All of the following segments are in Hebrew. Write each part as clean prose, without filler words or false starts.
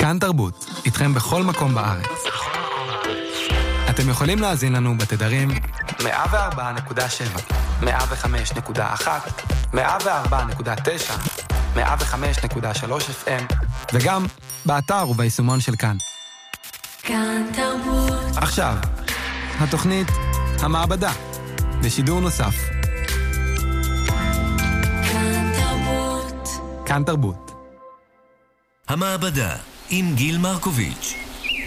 כאן תרבות, איתכם בכל מקום בארץ. אתם יכולים להאזין לנו בתדרים 104.7, 105.1, 104.9, 105.3 FM, וגם באתר וביישומון של כאן. כאן תרבות. עכשיו, התוכנית המעבדה, בשידור נוסף. כאן תרבות. כאן תרבות. המעבדה עם גיל מרקוביץ'.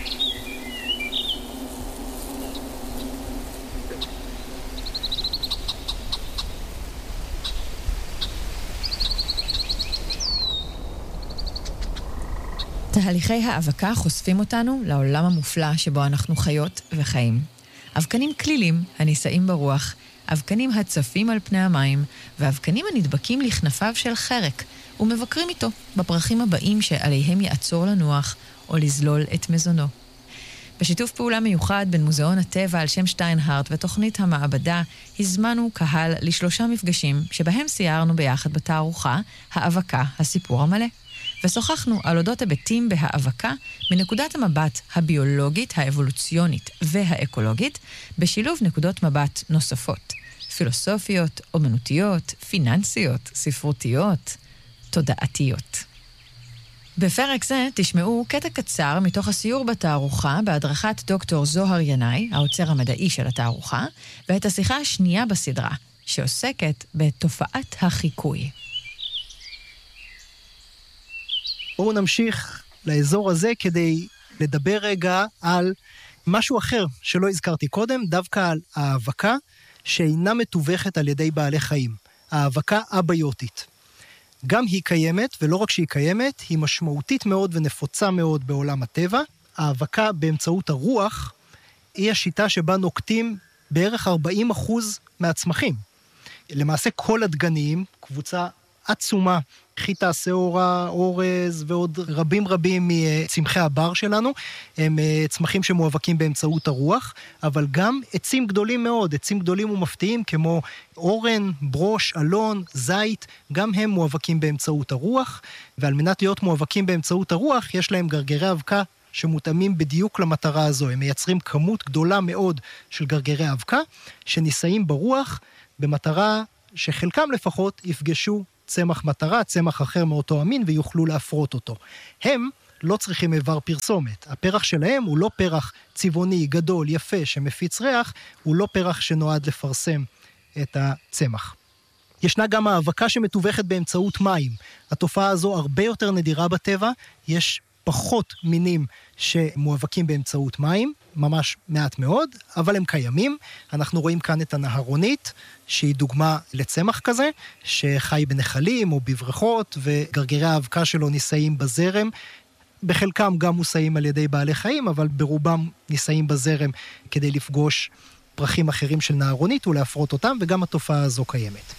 תהליכי האבקה חושפים אותנו לעולם המופלא שבו אנחנו חיות וחיים. אבקנים כלילים הנישאים ברוח, אבקנים הצפים על פני המים, ואבקנים הנדבקים לכנפיו של חרק, ומבקרים איתו בפרחים הבאים שעליהם יעצור לנוח או לזלול את מזונו. בשיתוף פעולה מיוחד בין מוזיאון הטבע על שם שטיינהרט ותוכנית המעבדה, הזמנו קהל ל3 מפגשים שבהם סיירנו ביחד בתערוכה האבקה, הסיפור המלא. ושוחחנו על אודות היבטים בהאבקה מנקודת המבט הביולוגית, האבולוציונית והאקולוגית, בשילוב נקודות מבט נוספות, פילוסופיות, אומנותיות, פיננסיות, ספרותיות, תודעתיות. בפרק זה תשמעו קטע קצר מתוך הסיור בתערוכה בהדרכת דוקטור זוהר ינאי, האוצר המדעי של התערוכה, ואת השיחה השנייה בסדרה, שעוסקת בתופעת החיקוי. בואו נמשיך לאזור הזה כדי לדבר רגע על משהו אחר שלא הזכרתי קודם, דווקא על האבקה שאינה מתווכת על ידי בעלי חיים, האבקה אביוטית. גם היא קיימת, ולא רק שהיא קיימת, היא משמעותית מאוד ונפוצה מאוד בעולם הטבע. האבקה באמצעות הרוח היא השיטה שבה נוקטים בערך 40% מהצמחים. למעשה כל הדגנים, קבוצה עצומה, חיטה, שעורה, אורז ועוד רבים מצמחי הבר שלנו, הם צמחים שמואבקים באמצעות הרוח, אבל גם עצים גדולים מאוד, עצים גדולים ומפתיעים כמו אורן, ברוש, אלון, זית, גם הם מואבקים באמצעות הרוח, ועל מנת להיות מואבקים באמצעות הרוח, יש להם גרגרי אבקה שמותאמים בדיוק למטרה הזו. הם מייצרים כמות גדולה מאוד של גרגרי אבקה, שנישאים ברוח במטרה שחלקם לפחות יפגשו צמח מטרה, צמח אחר מאותו המין, ויוכלו להפרות אותו. הם לא צריכים איבר פרסומת. הפרח שלהם הוא לא פרח צבעוני, גדול, יפה, שמפיץ ריח, הוא לא פרח שנועד לפרסם את הצמח. ישנה גם האבקה שמתווכת באמצעות מים. התופעה הזו הרבה יותר נדירה בטבע, יש פחות מינים שמואבקים באמצעות מים, ממש מעט מאוד, אבל הם קיימים. אנחנו רואים כאן את הנהרונית, שהיא דוגמה לצמח כזה, שחי בנחלים או בבריכות, וגרגרי האבקה שלו נישאים בזרם, בחלקם גם מושאים על ידי בעלי חיים, אבל ברובם נישאים בזרם כדי לפגוש פרחים אחרים של נהרונית ולהפרות אותם, וגם התופעה הזו קיימת.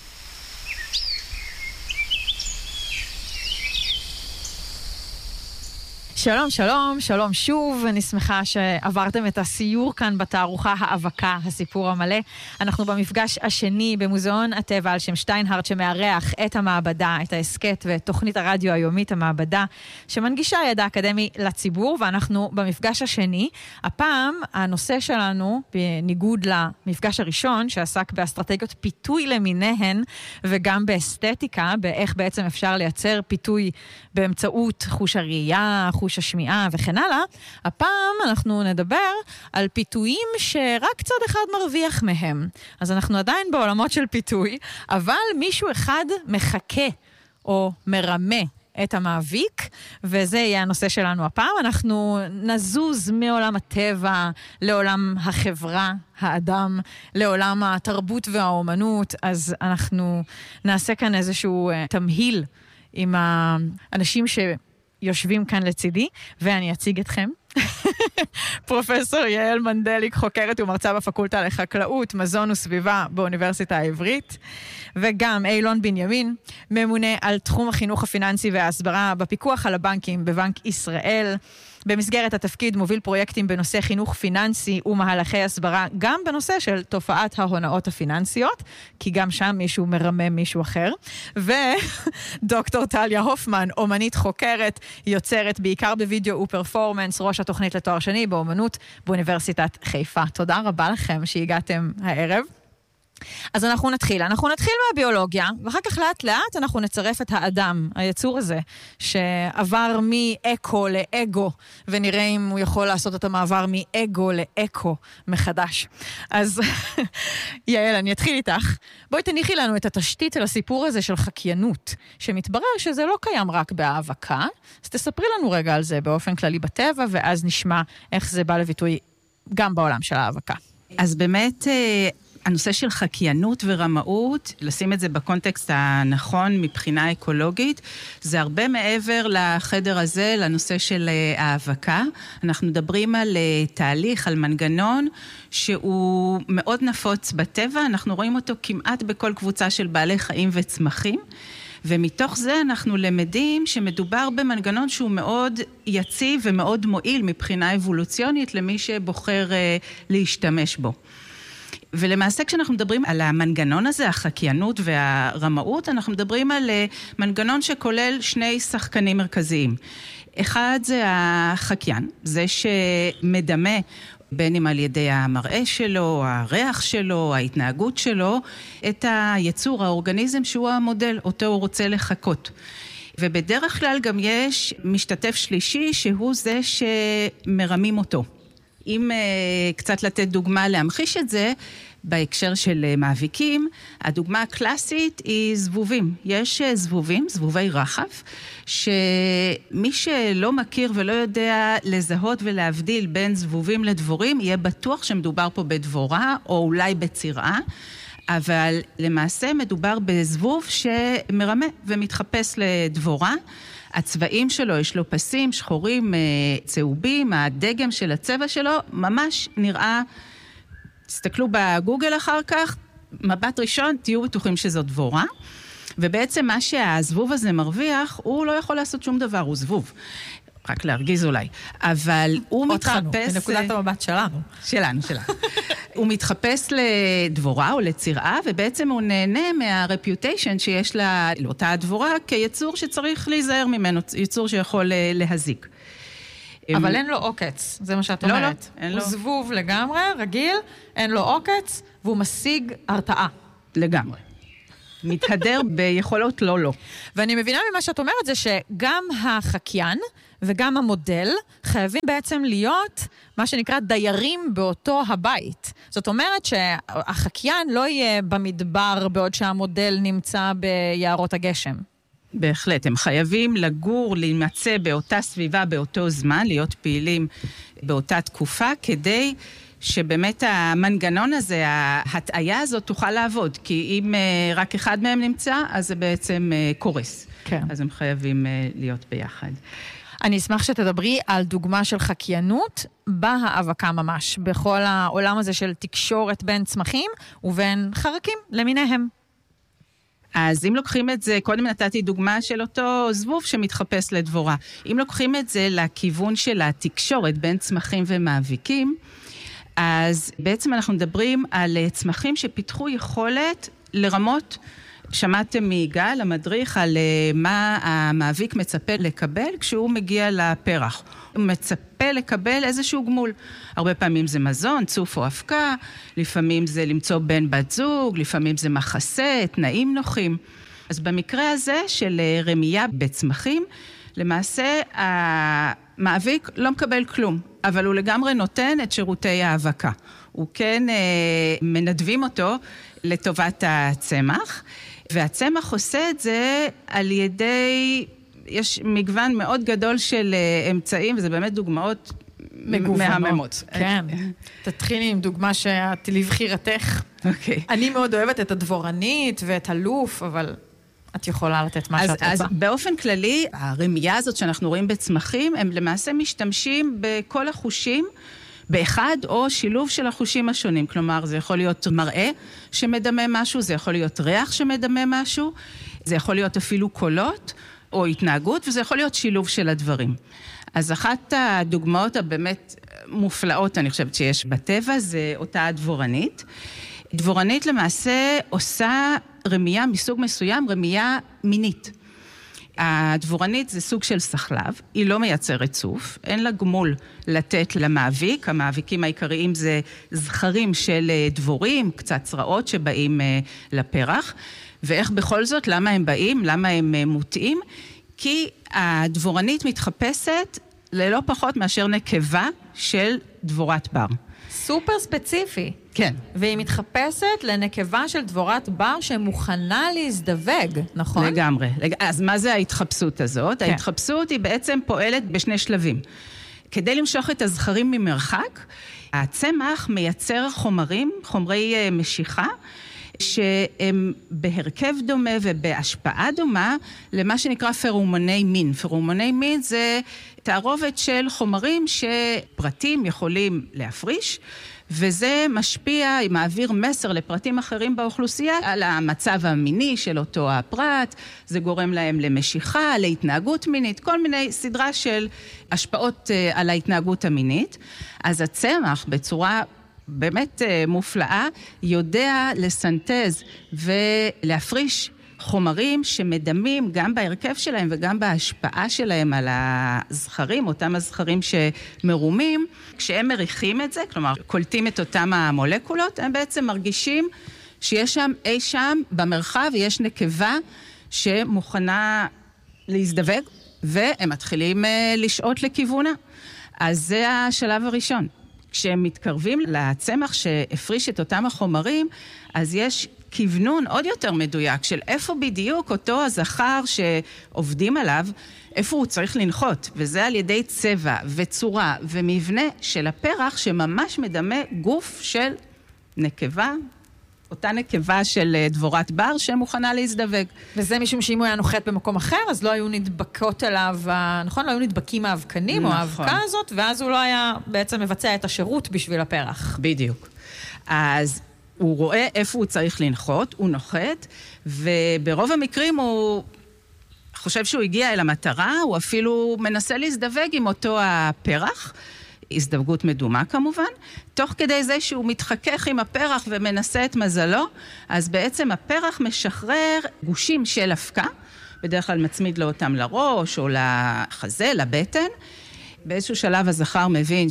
שלום, שלום, שלום שוב, אני שמחה שעברתם את הסיור כאן בתערוכה האבקה, הסיפור המלא. אנחנו במפגש השני במוזיאון הטבע על שם שטיינהרט שמארח את המעבדה, את העסקת ואת תוכנית הרדיו היומית המעבדה, שמנגישה ידע אקדמי לציבור, ואנחנו במפגש השני. הפעם הנושא שלנו, בניגוד למפגש הראשון, שעסק באסטרטגיות פיתוי למיניהן, וגם באסתטיקה, באיך בעצם אפשר לייצר פיתוי באמצעות חוש הראייה, חוש השמיעה וכן הלאה, הפעם אנחנו נדבר על פיתויים שרק צד אחד מרוויח מהם. אז אנחנו עדיין בעולמות של פיתוי, אבל מישהו אחד מחכה או מרמה את המאביק, וזה יהיה הנושא שלנו הפעם. אנחנו נזוז מעולם הטבע לעולם החברה, האדם, לעולם התרבות והאומנות, אז אנחנו נעשה כאן איזשהו תמהיל עם האנשים שיושבים כאן לצידי, ואני אציג אתכם. פרופסור יעל מנדליק, חוקרת ומרצה בפקולטה לחקלאות, מזון וסביבה באוניברסיטה העברית, וגם אילון בנימין, ממונה על תחום החינוך הפיננסי וההסברה בפיקוח על הבנקים בבנק ישראל. במסגרת התפקיד מוביל פרויקטים בנושא חינוך פיננסי ומהלכי הסברה, גם בנושא של תופעת ההונאות הפיננסיות, כי גם שם מישהו מרמם מישהו אחר. ודוקטור טליה הופמן, אומנית חוקרת, יוצרת בעיקר בווידאו ופרפורמנס, ראש התוכנית לתואר שני באומנות באוניברסיטת חיפה. תודה רבה לכם שהגעתם הערב. אז אנחנו נתחיל מהביולוגיה, ואחר כך לאט לאט אנחנו נצרף את האדם, היצור הזה, שעבר מאקו לאגו, ונראה אם הוא יכול לעשות את המעבר מאגו לאקו מחדש. אז יעל, אני אתחיל איתך. בואי תניחי לנו את התשתית של הסיפור הזה של חקיינות, שמתברר שזה לא קיים רק בהאבקה, אז תספרי לנו רגע על זה באופן כללי בטבע, ואז נשמע איך זה בא לביטוי גם בעולם של ההאבקה. אז באמת הנושא של חקיינות ורמאות, לשים את זה בקונטקסט הנכון מבחינה אקולוגית, זה הרבה מעבר לחדר הזה, לנושא של האבקה. אנחנו מדברים על תהליך, על מנגנון, שהוא מאוד נפוץ בטבע, אנחנו רואים אותו כמעט בכל קבוצה של בעלי חיים וצמחים, ומתוך זה אנחנו למדים שמדובר במנגנון שהוא מאוד יציב ומאוד מועיל מבחינה אבולוציונית למי שבוחר להשתמש בו. ולמעשה כשאנחנו מדברים על המנגנון הזה, החקיינות והרמאות, אנחנו מדברים על מנגנון שכולל שני שחקנים מרכזיים. אחד זה החקיין, זה שמדמה בין אם על ידי המראה שלו, הריח שלו, ההתנהגות שלו, את היצור, האורגניזם שהוא המודל, אותו הוא רוצה לחקות. ובדרך כלל גם יש משתתף שלישי שהוא זה שמרמים אותו. אם קצת לתת דוגמה להמחיש את זה, בהקשר של מאביקים, הדוגמה הקלאסית היא זבובים. יש זבובים, זבובי רחב, שמי שלא מכיר ולא יודע לזהות ולהבדיל בין זבובים לדבורים, יהיה בטוח שמדובר פה בדבורה או אולי בצירה, אבל למעשה מדובר בזבוב שמרמה ומתחפש לדבורה. הצבעים שלו, יש לו פסים, שחורים, צהובים, הדגם של הצבע שלו ממש נראה, תסתכלו בגוגל אחר כך, מבט ראשון, תהיו בטוחים שזו דבורה, ובעצם מה שהזבוב הזה מרוויח, הוא לא יכול לעשות שום דבר, הוא זבוב. רק להרגיז אולי, אבל הוא מתחפש... בנקודת המבט שלנו. שלנו. הוא מתחפש לדבורה או לצירה, ובעצם הוא נהנה מהרפיוטיישן שיש לאותה הדבורה, כיצור שצריך להיזהר ממנו, יצור שיכול להזיק. אבל אין לו עוקץ, זה מה שאת אומרת. לא, אין לו. הוא זבוב לגמרי, רגיל, אין לו עוקץ, והוא משיג הרתעה. לגמרי. מתהדר ביכולות לא. ואני מבינה ממה שאת אומרת זה שגם החקיין וגם המודל חייבים בעצם להיות מה שנקרא דיירים באותו הבית. זאת אומרת שהחקיין לא יהיה במדבר בעוד שהמודל נמצא ביערות הגשם. בהחלט, הם חייבים לגור, להימצא באותה סביבה, באותו זמן, להיות פעילים באותה תקופה, כדי שבאמת המנגנון הזה, ההטעיה הזאת תוכל לעבוד, כי אם רק אחד מהם נמצא, אז זה בעצם קורס. כן. אז הם חייבים להיות ביחד. אני אשמח שתדברי על דוגמה של חקיינות בהאבקה ממש, בכל העולם הזה של תקשורת בין צמחים ובין חרקים למיניהם. אז אם לוקחים את זה, קודם נתתי דוגמה של אותו זבוב שמתחפש לדבורה. אם לוקחים את זה לכיוון של התקשורת בין צמחים ומאביקים, אז בעצם אנחנו מדברים על צמחים שפיתחו יכולת לרמות, שמעתם מיגאל, המדריך, על מה המאביק מצפה לקבל כשהוא מגיע לפרח. הוא מצפה לקבל איזשהו גמול. הרבה פעמים זה מזון, צוף או אבקה, לפעמים זה למצוא בן בת זוג, לפעמים זה מחסה, תנאים נוחים. אז במקרה הזה של רמייה בצמחים, למעשה המאביק לא מקבל כלום, אבל הוא לגמרי נותן את שירותי האבקה. הוא כן מנדבים אותו לטובת הצמח, והצמח עושה את זה על ידי, יש מגוון מאוד גדול של אמצעים, וזה באמת דוגמאות מהממות. כן. תתחילי עם דוגמה שאת לבחירתך. אוקיי. אני מאוד אוהבת את הדבורנית ואת הלוף, אבל את יכולה לתת מה שאת רוצה. אז באופן כללי, הרמייה הזאת שאנחנו רואים בצמחים, הם למעשה משתמשים בכל החושים, באחד או שילוב של החושים השונים. כלומר, זה יכול להיות מראה שמדמה משהו, זה יכול להיות ריח שמדמה משהו, זה יכול להיות אפילו קולות או התנהגות, וזה יכול להיות שילוב של הדברים. אז אחת הדוגמאות הבאמת מופלאות, אני חושבת שיש בטבע, זה אותה הדבורנית. דבורנית למעשה עושה רמייה מסוג מסוים, רמייה מינית. הדבורנית זה סוג של סחלב, היא לא מייצרת צוף, אין לה גמול לתת למאביק, המאביקים העיקריים זה זכרים של דבורים, קצת צרעות שבאים לפרח, ואיך בכל זאת, למה הם באים, למה הם מוטעים? כי הדבורנית מתחפשת ללא פחות מאשר נקבה של דבורת בר. סופר ספציפי. כן. והיא מתחפשת לנקבה של דבורת בר שמוכנה להזדווג, נכון? לגמרי. אז מה זה ההתחפשות הזאת? כן. ההתחפשות היא בעצם פועלת בשני שלבים. כדי למשוך את הזכרים ממרחק, הצמח מייצר חומרי משיכה, שהם בהרכב דומה ובהשפעה דומה למה שנקרא פרומוני מין. פרומוני מין זה תערובת של חומרים שפרטים יכולים להפריש, וזה משפיע, מעביר מסר לפרטים אחרים באוכלוסייה על המצב המיני של אותו הפרט, זה גורם להם למשיכה, להתנהגות מינית, כל מיני סדרה של השפעות על ההתנהגות המינית. אז הצמח בצורה באמת מופלאה יודע לסנטז ולהפריש חומרים שמדמים גם בהרכב שלהם וגם בהשפעה שלהם על הזכרים, אותם הזכרים שמרומים, כשהם מריחים את זה, כלומר קולטים את אותם המולקולות, הם בעצם מרגישים שיש שם אי שם במרחב, יש נקבה שמוכנה להזדווג, והם מתחילים לשעות לכיוונה. אז זה השלב הראשון. כשהם מתקרבים לצמח שהפריש את אותם החומרים, אז יש כיוונון עוד יותר מדויק של איפה בדיוק אותו הזכר שעובדים עליו, איפה הוא צריך לנחות, וזה על ידי צבע וצורה ומבנה של הפרח שממש מדמה גוף של נקבה, אותה נקבה של דבורת בר שמוכנה להזדווג. וזה משום שאם הוא היה נוחת במקום אחר, אז לא היו נדבקות עליו, נכון? לא היו נדבקים האבקנים או האבקה הזאת, ואז הוא לא היה בעצם מבצע את השירות בשביל הפרח. בדיוק. אז הוא רואה איפה הוא צריך לנחות, הוא נוחת, וברוב המקרים הוא חושב שהוא הגיע אל המטרה, הוא אפילו מנסה להזדווג עם אותו הפרח, הזדווגות מדומה כמובן, תוך כדי זה שהוא מתחכך עם הפרח ומנסה את מזלו, אז בעצם הפרח משחרר גושים של אבקה, בדרך כלל מצמיד לו אותם לראש או לחזה, לבטן. באיזשהו שלב הזכר מבין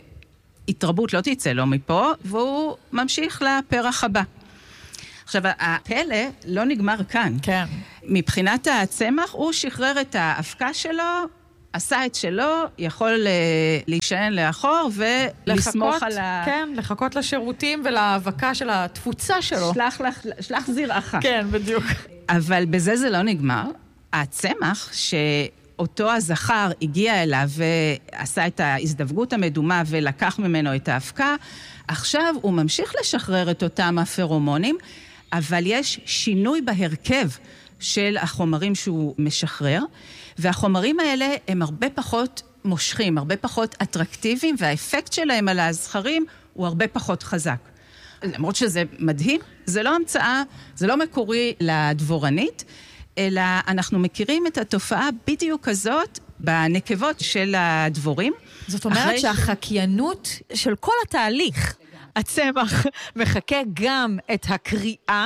שהתרבות לא תצא לו מפה, והוא ממשיך לפרח הבא. עכשיו, הפלא לא נגמר כאן. כן. מבחינת הצמח, הוא שחרר את האבקה שלו, עשה את שלו, יכול להישען לאחור ולסמוך על כן, לחכות לשירותים ולהאבקה של התפוצה שלו. שלח זרעך. כן, בדיוק. אבל בזה זה לא נגמר. הצמח שאותו הזכר הגיע אליו ועשה את ההזדווגות המדומה ולקח ממנו את האבקה, עכשיו הוא ממשיך לשחרר את אותם הפרומונים, אבל יש שינוי בהרכב של החומרים שהוא משחרר, והחומרים האלה הם הרבה פחות מושכים, הרבה פחות אטרקטיביים, והאפקט שלהם על הזכרים הוא הרבה פחות חזק. למרות שזה מדהים, זה לא המצאה, זה לא מקורי לדבורנית, אלא אנחנו מכירים את התופעה בדיוק הזאת בנקבות של הדבורים. זאת אומרת שהחקיינות של כל התהליך, הצמח מחכה גם את הקריאה,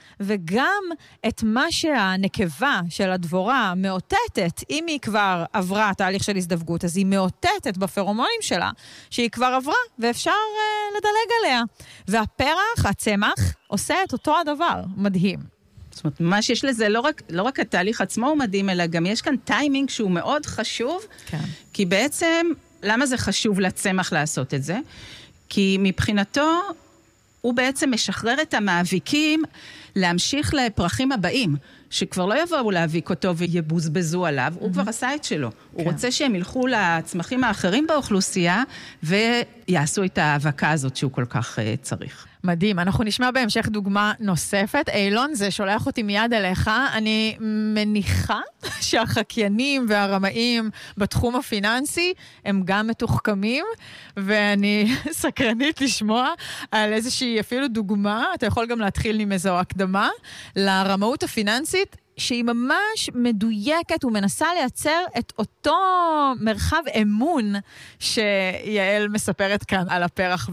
וגם את מה שהנקבה של הדבורה מאותתת, אם היא כבר עברה תהליך של הזדווגות, אז היא מאותתת בפרומונים שלה, שהיא כבר עברה, ואפשר לדלג עליה. והפרח, הצמח, עושה את אותו הדבר. מדהים. זאת אומרת, מה שיש לזה, לא רק התהליך עצמו הוא מדהים, אלא גם יש כאן טיימינג שהוא מאוד חשוב, כן. כי בעצם, למה זה חשוב לצמח לעשות את זה? כי מבחינתו, הוא בעצם משחרר את המאביקים להמשיך לפרחים הבאים, שכבר לא יבואו להאביק אותו ויבוזבזו עליו, הוא כבר עשה את שלו. הוא רוצה שהם ילכו לצמחים האחרים באוכלוסייה, ויעשו את ההאבקה הזאת שהוא כל כך צריך. מדהים, אנחנו נשמע בהמשך דוגמה נוספת. אילון, זה שולח אותי מיד אליך. אני מניחה שהחקיינים והרמאים בתחום הפיננסי הם גם מתוחכמים, ואני סקרנית לשמוע על איזושהי אפילו דוגמה, אתה יכול גם להתחיל עם איזו הקדמה, לרמאות הפיננסית, שהיא ממש מדויקת ומנסה לייצר את אותו מרחב אמון שיעל מספרת כאן על הפרח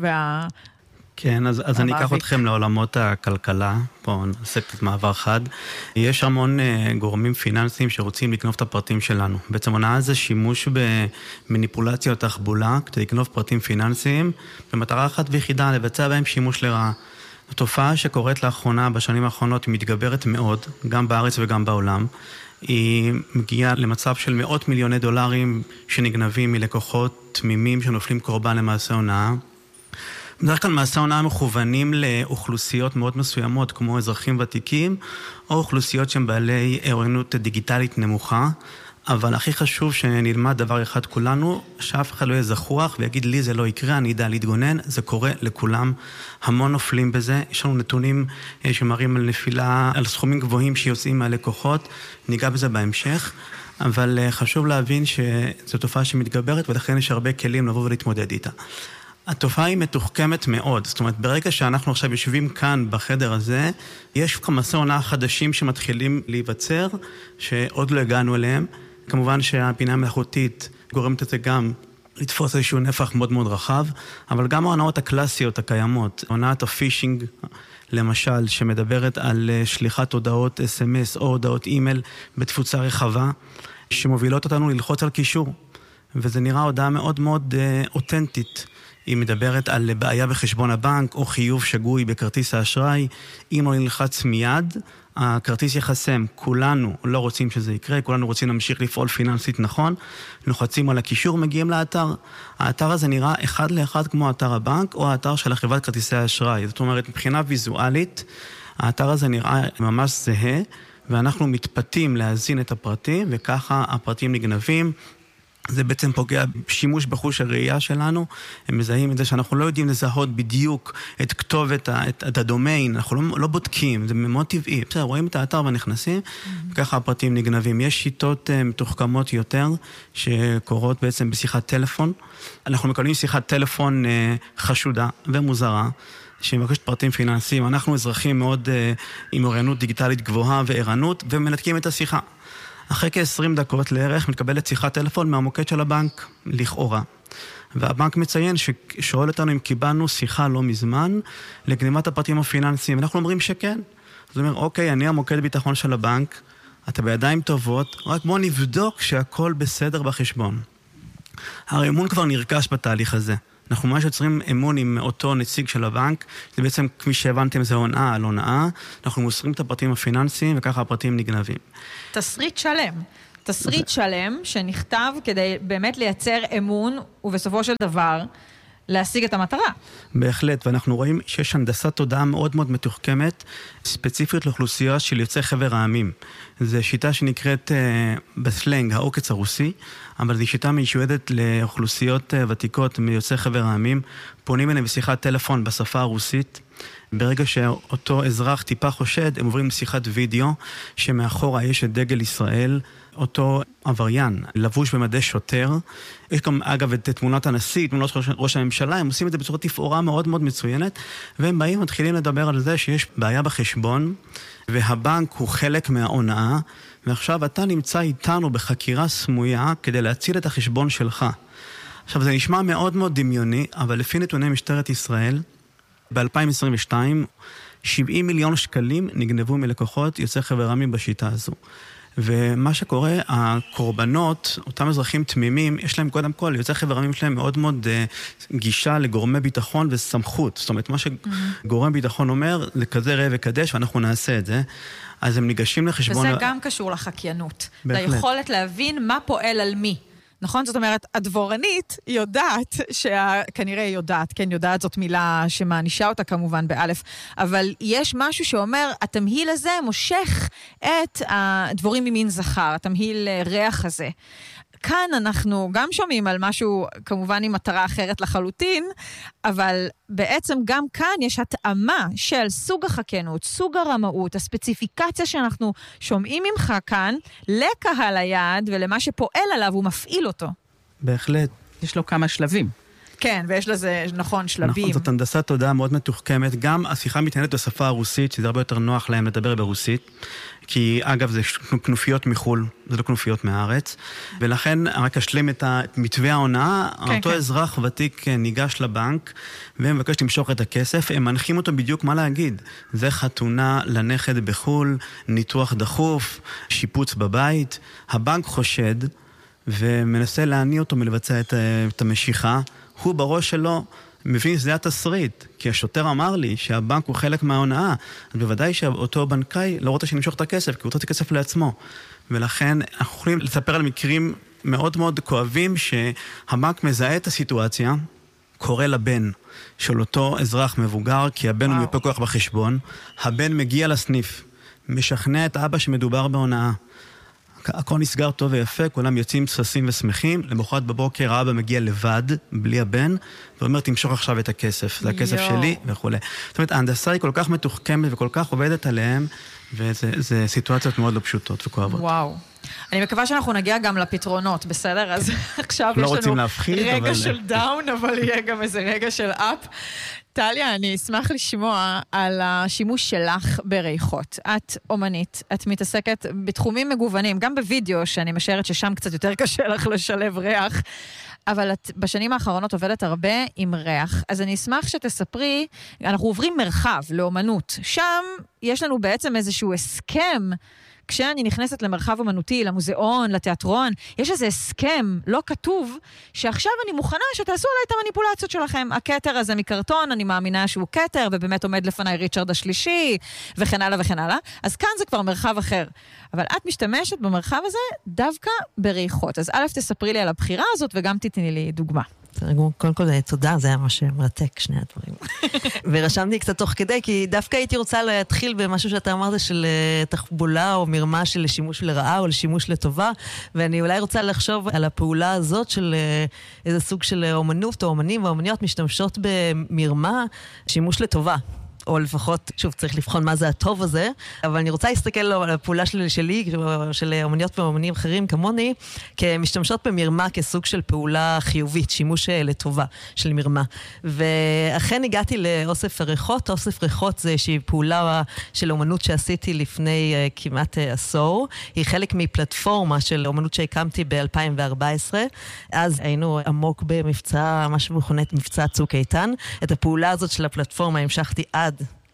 כן, אז אני אקח אתכם לעולמות הכלכלה, פה נעשה קצת מעבר חד. יש המון גורמים פיננסיים שרוצים לקנוף את הפרטים שלנו. בעצם הונאה זה שימוש במניפולציה או תחבולה, כדי לקנוף פרטים פיננסיים, במטרה אחת ויחידה, לבצע בהם שימוש לרעה. התופעה שקורית לאחרונה, בשנים האחרונות, היא מתגברת מאוד, גם בארץ וגם בעולם. היא מגיעה למצב של מאות מיליוני דולרים שנגנבים מלקוחות תמימים שנופלים קורבן למעשה הונאה. בדרך כלל מעשה הונאה מכוונים לאוכלוסיות מאוד מסוימות, כמו אזרחים ותיקים, או אוכלוסיות שהן בעלי אוריינות דיגיטלית נמוכה, אבל הכי חשוב שנלמד דבר אחד כולנו, שאף אחד לא יהיה זכוח ויגיד לי זה לא יקרה, אני יודע להתגונן, זה קורה לכולם, המון נופלים בזה, יש לנו נתונים שמראים על נפילה, על סכומים גבוהים שיוצאים מהלקוחות, ניגע בזה בהמשך, אבל חשוב להבין שזו תופעה שמתגברת ולכן יש הרבה כלים לבוא ולהתמודד איתה. התופעה היא מתוחכמת מאוד, זאת אומרת, ברגע שאנחנו עכשיו יושבים כאן בחדר הזה, יש מעשי הונאה חדשים שמתחילים להיווצר, שעוד לא הגענו אליהם. כמובן שהבינה המלאכותית גורמת את זה גם לתפוס איזשהו נפח מאוד מאוד רחב, אבל גם ההונאות הקלאסיות הקיימות, הונאת הפישינג, למשל, שמדברת על שליחת הודעות SMS או הודעות אימייל בתפוצה רחבה, שמובילות אותנו ללחוץ על קישור, וזה נראה הודעה מאוד מאוד אותנטית. היא מדברת על בעיה בחשבון הבנק או חיוב שגוי בכרטיס האשראי. אם לא נלחץ מיד, הכרטיס יחסם. כולנו לא רוצים שזה יקרה, כולנו רוצים להמשיך לפעול פיננסית נכון. לוחצים על הקישור, מגיעים לאתר. האתר הזה נראה אחד לאחד כמו אתר הבנק או האתר של חברת כרטיסי האשראי. זאת אומרת, מבחינה ויזואלית, האתר הזה נראה ממש זהה, ואנחנו מתפתים להזין את הפרטים, וככה הפרטים נגנבים. זה בעצם פוגע בשימוש בחוש הראייה שלנו, הם מזהים את זה שאנחנו לא יודעים לזהות בדיוק את כתובת, את הדומיין, אנחנו לא בודקים, זה מאוד טבעי, בסדר, רואים את האתר ונכנסים, וככה הפרטים נגנבים. יש שיטות מתוחכמות יותר, שקורות בעצם בשיחת טלפון, אנחנו מקבלים שיחת טלפון חשודה ומוזרה, שמבקשת פרטים פיננסיים, אנחנו אזרחים מאוד עם אוריינות דיגיטלית גבוהה וערנות, ומנתקים את השיחה. אחרי כ-20 דקות לערך מתקבלת שיחת טלפון מהמוקד של הבנק, לכאורה. והבנק מציין ששואל אותנו אם קיבלנו שיחה לא מזמן לגניבת הפרטים הפיננסיים. אנחנו אומרים שכן. זאת אומרת, אוקיי, אני המוקד ביטחון של הבנק, אתה בידיים טובות, רק בוא נבדוק שהכל בסדר בחשבון. הרי אמון כבר נרכש בתהליך הזה. אנחנו ממש יוצרים אמון עם אותו נציג של הבנק, זה בעצם, כפי שהבנתם, זה הונאה על הונאה, אנחנו מוסרים את הפרטים הפיננסיים, וככה הפרטים נגנבים. תסריט שלם שנכתב כדי באמת לייצר אמון, ובסופו של דבר להשיג את המטרה. בהחלט, ואנחנו רואים שיש הנדסת תודעה מאוד מאוד מתוחכמת, ספציפית לאוכלוסייה של יוצאי חבר העמים. זו שיטה שנקראת בסלנג העוקץ הרוסי, אבל זו שיטה מיועדת לאוכלוסיות ותיקות מיוצאי חבר העמים, פונים אליהם בשיחת טלפון בשפה הרוסית, ברגע שאותו אזרח טיפה חושד, הם עוברים לשיחת וידאו, שמאחורה יש את דגל ישראל, אותו עבריין, לבוש במדי שוטר, יש גם אגב את תמונת הנשיא, תמונות ראש הממשלה, הם עושים את זה בצורה תפאורה מאוד מאוד מצוינת, והם באים מתחילים לדבר על זה שיש בעיה בחשבון, והבנק הוא חלק מההונאה, ועכשיו אתה נמצא איתנו בחקירה סמויה, כדי להציל את החשבון שלך. עכשיו זה נשמע מאוד מאוד דמיוני, אבל לפי נתוני משטרת ישראל, ב-2022, 70 מיליון שקלים נגנבו מלקוחות יוצאי חבר העמים בשיטה הזו. ומה שקורה, הקורבנות, אותם אזרחים תמימים, יש להם קודם כל, יוצאי חבר העמים שלהם מאוד מאוד גישה לגורמי ביטחון וסמכות. זאת אומרת, מה שגורם ביטחון אומר, לכזה ראה וקדש, ואנחנו נעשה את זה. אז הם ניגשים לחשבון... וזה גם קשור לחקיינות. בהחלט. ליכולת להבין מה פועל על מי. נכון? זאת אומרת, הדבורנית יודעת, כנראה יודעת, כן, יודעת זאת מילה שמענישה אותה כמובן באלף, אבל יש משהו שאומר, התמהיל הזה מושך את הדבורים ממין זכר, התמהיל ריח הזה. כאן אנחנו גם שומעים על משהו, כמובן עם מטרה אחרת לחלוטין, אבל בעצם גם כאן יש התאמה של סוג החכנות, סוג הרמאות, הספציפיקציה שאנחנו שומעים ממך כאן, לקהל היעד ולמה שפועל עליו, הוא מפעיל אותו. בהחלט. יש לו כמה שלבים. כן, ויש לזה, נכון, שלבים. נכון, זאת הנדסת תודעה מאוד מתוחכמת. גם השיחה מתנהלת בשפה הרוסית, שזה הרבה יותר נוח להם לדבר ברוסית. כי אגב זה כנופיות מחול, זה לא כנופיות מהארץ, ולכן רק אשלים את מתווה ההונאה, אותו אזרח ותיק ניגש לבנק, ומבקש למשוך את הכסף, הם מנחים אותו בדיוק מה להגיד. זה חתונה לנכד בחול, ניתוח דחוף, שיפוץ בבית, הבנק חושד, ומנסה להניע אותו מלבצע את המשיכה, הוא בראש שלו, מבין שזה התסריט, כי השוטר אמר לי שהבנק הוא חלק מההונאה, אז בוודאי שאותו בנקאי לא רוצה שנמשוך את הכסף, כי הוא רוצה את הכסף לעצמו. ולכן אנחנו יכולים לספר על מקרים מאוד מאוד כואבים, שהבנק מזהה את הסיטואציה, קורא לבן של אותו אזרח מבוגר, כי הבן הוא מיופה כוח בחשבון, הבן מגיע לסניף, משכנע את אבא שמדובר בהונאה. הכל נסגר טוב ויפה, כולם יוצאים צפסים ושמחים, למחרת בבוקר האבא מגיע לבד, בלי הבן, ואומר, תמשוך עכשיו את הכסף, זה הכסף שלי וכו'. זאת אומרת, ההנדסה היא כל כך מתוחכמת וכל כך עובדת עליהם, וזה סיטואציות מאוד לא פשוטות וכואבות. וואו. אני מקווה שאנחנו נגיע גם לפתרונות, בסדר? אז עכשיו לא יש לנו רגע אבל... של דאון, אבל יהיה גם איזה רגע של אפ. טליה, אני אשמח לשמוע על השימוש שלך בריחות. את אומנית, את מתעסקת בתחומים מגוונים, גם בווידאו, שאני משערת ששם קצת יותר קשה לך לשלב ריח, אבל את בשנים האחרונות עובדת הרבה עם ריח, אז אני אשמח שתספרי, אנחנו עוברים מרחב לאומנות, שם יש לנו בעצם איזשהו הסכם, כשאני נכנסת למרחב אמנותי, למוזיאון, לתיאטרון, יש איזה הסכם לא כתוב, שעכשיו אני מוכנה שתעשו עליי את המניפולציות שלכם. הכתר הזה מקרטון, אני מאמינה שהוא כתר, ובאמת עומד לפניי ריצ'רד השלישי, וכן הלאה וכן הלאה. אז כאן זה כבר מרחב אחר. אבל את משתמשת במרחב הזה דווקא בריחות. אז א', תספרי לי על הבחירה הזאת, וגם תתני לי דוגמה. קודם כל, תודה, זה היה ממש מרתק, שני הדברים. ורשמתי קצת תוך כדי, כי דווקא הייתי רוצה להתחיל במשהו שאתה אמרת של תחבולה או מרמה של שימוש לרעה או לשימוש לטובה, ואני אולי רוצה לחשוב על הפעולה הזאת של איזה סוג של אומנות או אומנים ואומניות משתמשות במרמה שימוש לטובה. או לפחות, שוב, צריך לבחון מה זה הטוב הזה, אבל אני רוצה להסתכל על הפעולה שלי, של אומניות ואומנים אחרים כמוני, כמשתמשות במרמה כסוג של פעולה חיובית, שימוש לטובה של מרמה. ואכן הגעתי לאוסף ריחות. אוסף ריחות זה איזושהי פעולה של אומנות שעשיתי לפני כמעט עשור. היא חלק מפלטפורמה של אומנות שהקמתי ב-2014. אז היינו עמוק במבצע, מה שמכונה מבצע צוק איתן. את הפעולה הזאת של הפלטפורמה המשכתי עד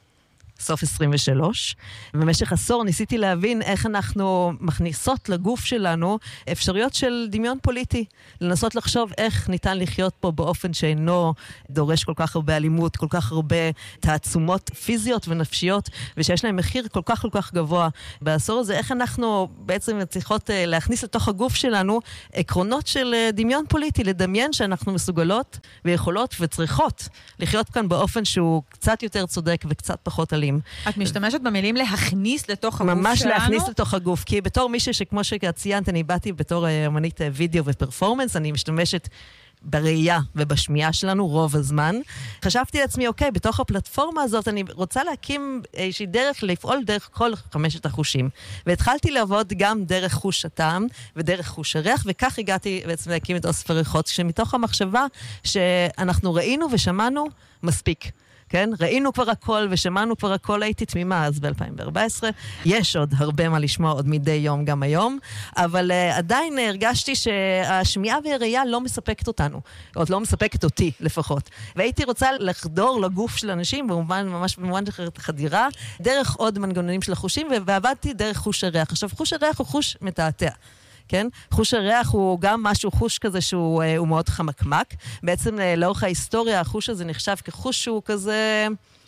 סוף 23. במשך עשור ניסיתי להבין איך אנחנו מכניסות לגוף שלנו אפשרויות של דמיון פוליטי. לנסות לחשוב איך ניתן לחיות פה באופן שאינו דורש כל כך הרבה אלימות, כל כך הרבה תעצומות פיזיות ונפשיות, ושיש להם מחיר כל כך כל כך גבוה. בעשור הזה, איך אנחנו בעצם צריכות להכניס לתוך הגוף שלנו עקרונות של דמיון פוליטי, לדמיין שאנחנו מסוגלות ויכולות וצריכות לחיות כאן באופן שהוא קצת יותר צודק וקצת פחות אלים. את משתמשת במילים להכניס לתוך הגוף שלנו? ממש להכניס לתוך הגוף, כי בתור מישהו שכמו שציינת, אני באתי בתור אמנית וידאו ופרפורמנס, אני משתמשת בראייה ובשמיעה שלנו רוב הזמן. חשבתי לעצמי, אוקיי, בתוך הפלטפורמה הזאת אני רוצה להקים איזושהי דרך לפעול דרך כל 5 החושים. והתחלתי לעבוד גם דרך חוש הטעם ודרך חוש הריח, וכך הגעתי בעצם להקים את אוסף הריחות, שמתוך המחשבה שאנחנו ראינו ושמענו מספיק. כן? ראינו כבר הכל ושמענו כבר הכל, הייתי תמימה אז ב-2014. יש עוד הרבה מה לשמוע עוד מדי יום גם היום, אבל עדיין הרגשתי שהשמיעה והראייה לא מספקת אותנו, עוד לא מספקת אותי לפחות. והייתי רוצה לחדור לגוף של אנשים, ממש במובן חדירה, דרך עוד מנגנונים של החושים, ועבדתי דרך חוש הריח. עכשיו, חוש הריח הוא חוש מתעתע. כן? חוש הריח הוא גם משהו חוש כזה שהוא מאוד חמקמק. בעצם לאורך ההיסטוריה החוש הזה נחשב כחוש שהוא כזה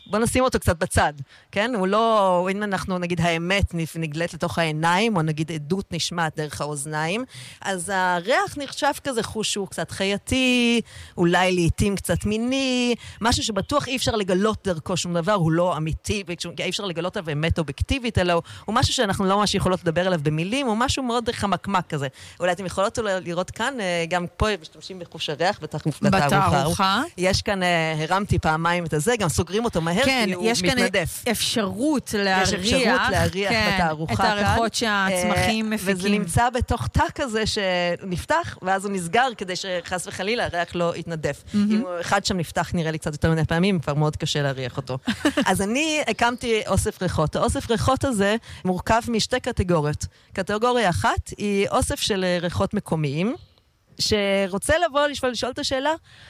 בוא נשים אותו קצת בצד, כן? הוא לא, אם אנחנו נגיד האמת נגלית לתוך העיניים, או נגיד עדות נשמעת דרך האוזניים, אז הריח נחשב כזה חוש שהוא קצת חייתי, אולי לעתים קצת מיני, משהו שבטוח אי אפשר לגלות דרכו שום דבר, הוא לא אמיתי, אי אפשר לגלות עליו אמת אובייקטיבית, אלא הוא משהו שאנחנו לא ממש יכולות לדבר עליו במילים, הוא משהו מאוד חמקמק כזה. אולי אתם יכולות לראות כאן, גם פה משתמשים בחוש הריח, בתערוכה. יש כאן, הרמתי פעמיים את זה, גם סוגרים אותו מהר, כן, כי הוא מתנדף. יש אפשרות להריח בתערוכה את הריחות שהצמחים מפיקים. וזה נמצא בתוך תא כזה שנפתח, ואז הוא נסגר כדי שחס וחלילה הריח לא יתנדף. אם אחד שם נפתח נראה לי קצת יותר מדי פעמים, כבר מאוד קשה להריח אותו. אז אני הקמתי אוסף ריחות. האוסף ריחות הזה מורכב משתי קטגוריות. קטגוריה אחת היא אוסף של ריחות מקומיים, שרוצה לבוא לשאול את השאלה,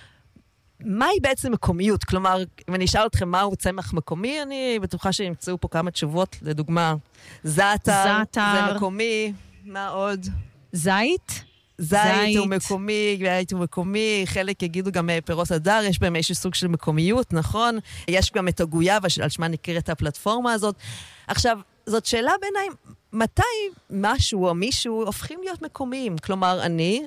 מהי בעצם מקומיות? כלומר, אם אני אשאל אתכם מהו צמח מקומי, אני בטוחה שימצאו פה כמה תשובות, לדוגמה, זעתר, זה מקומי, מה עוד? זית הוא מקומי, חלק יגידו גם פירות הדר, יש בהם איזשהו סוג של מקומיות, נכון? יש גם את הגויאבה, על שמה נקראת הפלטפורמה הזאת. עכשיו, זאת שאלה בעיניי, מתי משהו או מישהו הופכים להיות מקומיים? כלומר, אני,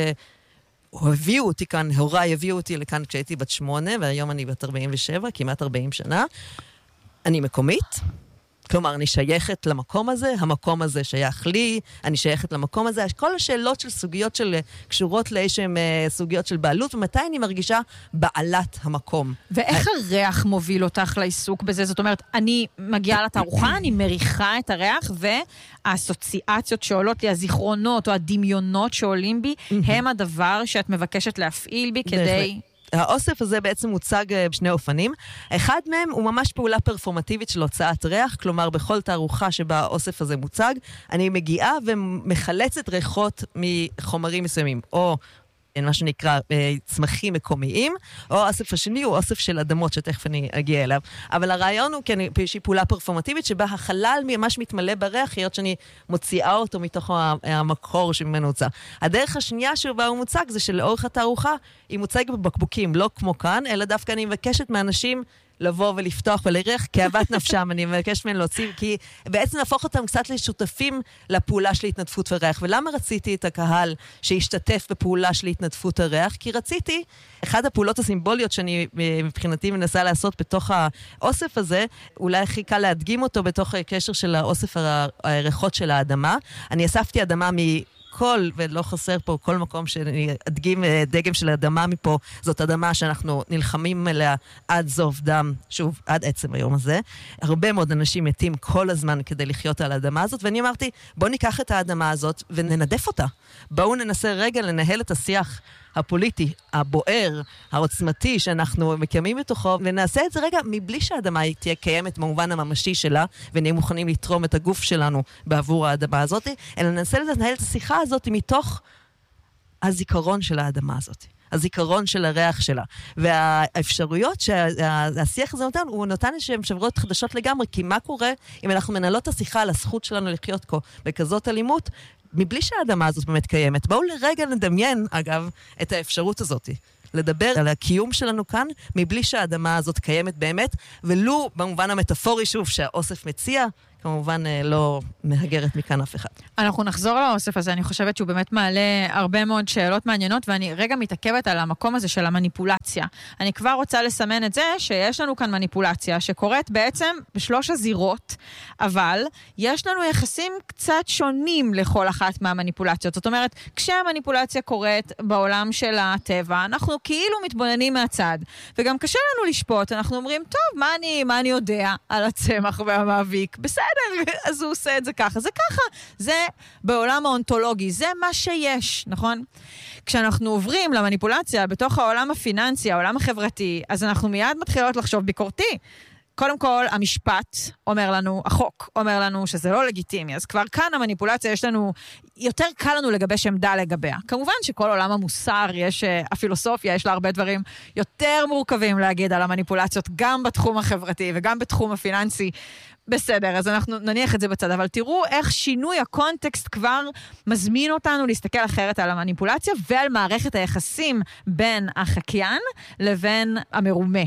הביאו אותי כאן, הוריי הביאו אותי לכאן כשהייתי בת 8, והיום אני בת 47, כמעט 40 שנה. אני מקומית, כלומר, אני שייכת למקום הזה, המקום הזה שייך לי, אני שייכת למקום הזה. כל השאלות של סוגיות של קשורות לאיזשהם סוגיות של בעלות, ומתי אני מרגישה בעלת המקום. ואיך הריח מוביל אותך לעיסוק בזה? זאת אומרת, אני מגיעה לתערוכה, אני מריחה את הריח, והאסוציאציות שעולות לי, הזיכרונות או הדמיונות שעולים בי, הם הדבר שאת מבקשת להפעיל בי כדי... האוסף הזה בעצם מוצג בשני אופנים. אחד מהם הוא ממש פעולה פרפורמטיבית של הוצאת ריח, כלומר בכל תערוכה שבה האוסף הזה מוצג, אני מגיעה ומחלצת ריחות מחומרים מסוימים, או מה שנקרא צמחים מקומיים, או האוסף השני הוא אוסף של אדמות שתכף אני אגיע אליו. אבל הרעיון הוא שהיא פעולה פרפורמטיבית שבה החלל ממש מתמלא בריח, היות שאני מוציאה אותו מתוך המקור שממנו הוצא. הדרך השנייה שבה הוא מוצג זה שלאורך התערוכה היא מוצגת בבקבוקים, לא כמו כאן, אלא דווקא אני מבקשת מאנשים לבוא ולפתוח ולריח כאוות נפשם, אני מבקש מהם להוציא, כי בעצם להפוך אותם קצת לשותפים לפעולה של התנדפות וריח. ולמה רציתי את הקהל שישתתף בפעולה של התנדפות הריח? כי רציתי, אחד הפעולות הסימבוליות שאני מבחינתי מנסה לעשות בתוך האוסף הזה, אולי הכי קל להדגים אותו בתוך הקשר של האוסף הריחות של האדמה. אני אספתי אדמה ולא חסר פה כל מקום שאני אדגים דגם של האדמה מפה, זאת אדמה שאנחנו נלחמים אליה עד זוב דם, שוב, עד עצם היום הזה. הרבה מאוד אנשים מתים כל הזמן כדי לחיות על האדמה הזאת, ואני אמרתי, בואו ניקח את האדמה הזאת וננדף אותה. בואו ננסה רגע לנהל את השיח הפוליטי, הבוער, העוצמתי שאנחנו מקיימים בתוכו, ונעשה את זה רגע מבלי שהאדמה תהיה קיימת במובן הממשי שלה, ונהיה מוכנים לתרום את הגוף שלנו בעבור האדמה הזאת, אלא ננסה לנהל את השיחה הזאת מתוך הזיכרון של האדמה הזאת. הזיכרון של הריח שלה. והאפשרויות שהשיח הזה נותן, הוא נותן שהן אפשרויות חדשות לגמרי, כי מה קורה אם אנחנו מנהלות את השיחה על הזכות שלנו לחיות כה בכזאת אלימות, מבלי שהאדמה הזאת באמת קיימת. בואו לרגע נדמיין, אגב, את האפשרות הזאת. לדבר על הקיום שלנו כאן, מבלי שהאדמה הזאת קיימת באמת, ולו במובן המטאפורי שוב שהאוסף מציע, כמובן לא מהגרת מכאן אף אחד. אנחנו נחזור לאוסף הזה, אני חושבת שהוא באמת מעלה הרבה מאוד שאלות מעניינות, ואני רגע מתעכבת על המקום הזה של המניפולציה. אני כבר רוצה לסמן את זה שיש לנו כאן מניפולציה, שקורית בעצם בשלוש הזירות, אבל יש לנו יחסים קצת שונים לכל אחת מהמניפולציות. זאת אומרת, כשהמניפולציה קורית בעולם של הטבע, אנחנו כאילו מתבוננים מהצד, וגם קשה לנו לשפוט, אנחנו אומרים, טוב, מה אני יודע על הצמח והמאביק? בסדר. אז הוא עושה את זה ככה. זה ככה. זה בעולם האונתולוגי. זה מה שיש, נכון? כשאנחנו עוברים למניפולציה בתוך העולם הפיננסי, העולם החברתי, אז אנחנו מיד מתחילות לחשוב ביקורתי. קודם כל, המשפט אומר לנו, החוק אומר לנו שזה לא לגיטימי. אז כבר כאן המניפולציה יש לנו, יותר קל לנו לגבש עמדה לגביה. כמובן שכל עולם המוסר, הפילוסופיה, יש לה הרבה דברים יותר מורכבים להגיד על המניפולציות, גם בתחום החברתי וגם בתחום הפיננסי. בסדר, אז אנחנו נניח את זה בצד, אבל תראו איך שינוי הקונטקסט כבר מזמין אותנו להסתכל אחרת על המניפולציה ועל מערכת היחסים בין החקיין לבין המרומה.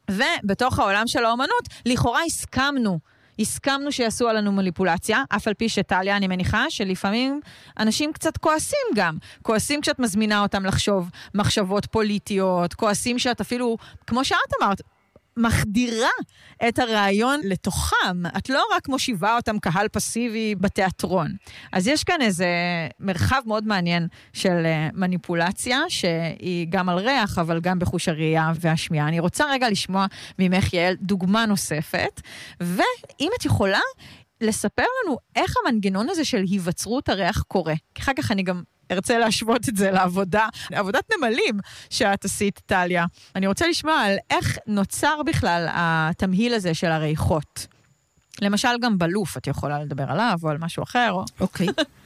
ובתוך העולם של האומנות, לכאורה הסכמנו שיעשו עלינו מניפולציה, אף על פי שטליה, אני מניחה, שלפעמים אנשים קצת כועסים גם. כועסים כשאת מזמינה אותם לחשוב מחשבות פוליטיות, כועסים שאת אפילו, כמו שאת אמרת, מחדירה את הרעיון לתוכם. את לא רק מושיבה אותם קהל פסיבי בתיאטרון. אז יש כאן איזה מרחב מאוד מעניין של מניפולציה, שהיא גם על ריח, אבל גם בחוש הראייה והשמיעה. אני רוצה רגע לשמוע ממך, יעל, דוגמה נוספת, ואם את יכולה לספר לנו איך המנגנון הזה של היווצרות הריח קורה. כי אחר כך אני גם ארצה להשוות את זה לעבודת נמלים שאת עשית, טליה. אני רוצה לשמוע על איך נוצר בכלל התמהיל הזה של הריחות. למשל גם בלוף, את יכולה לדבר עליו או על משהו אחר. אוקיי.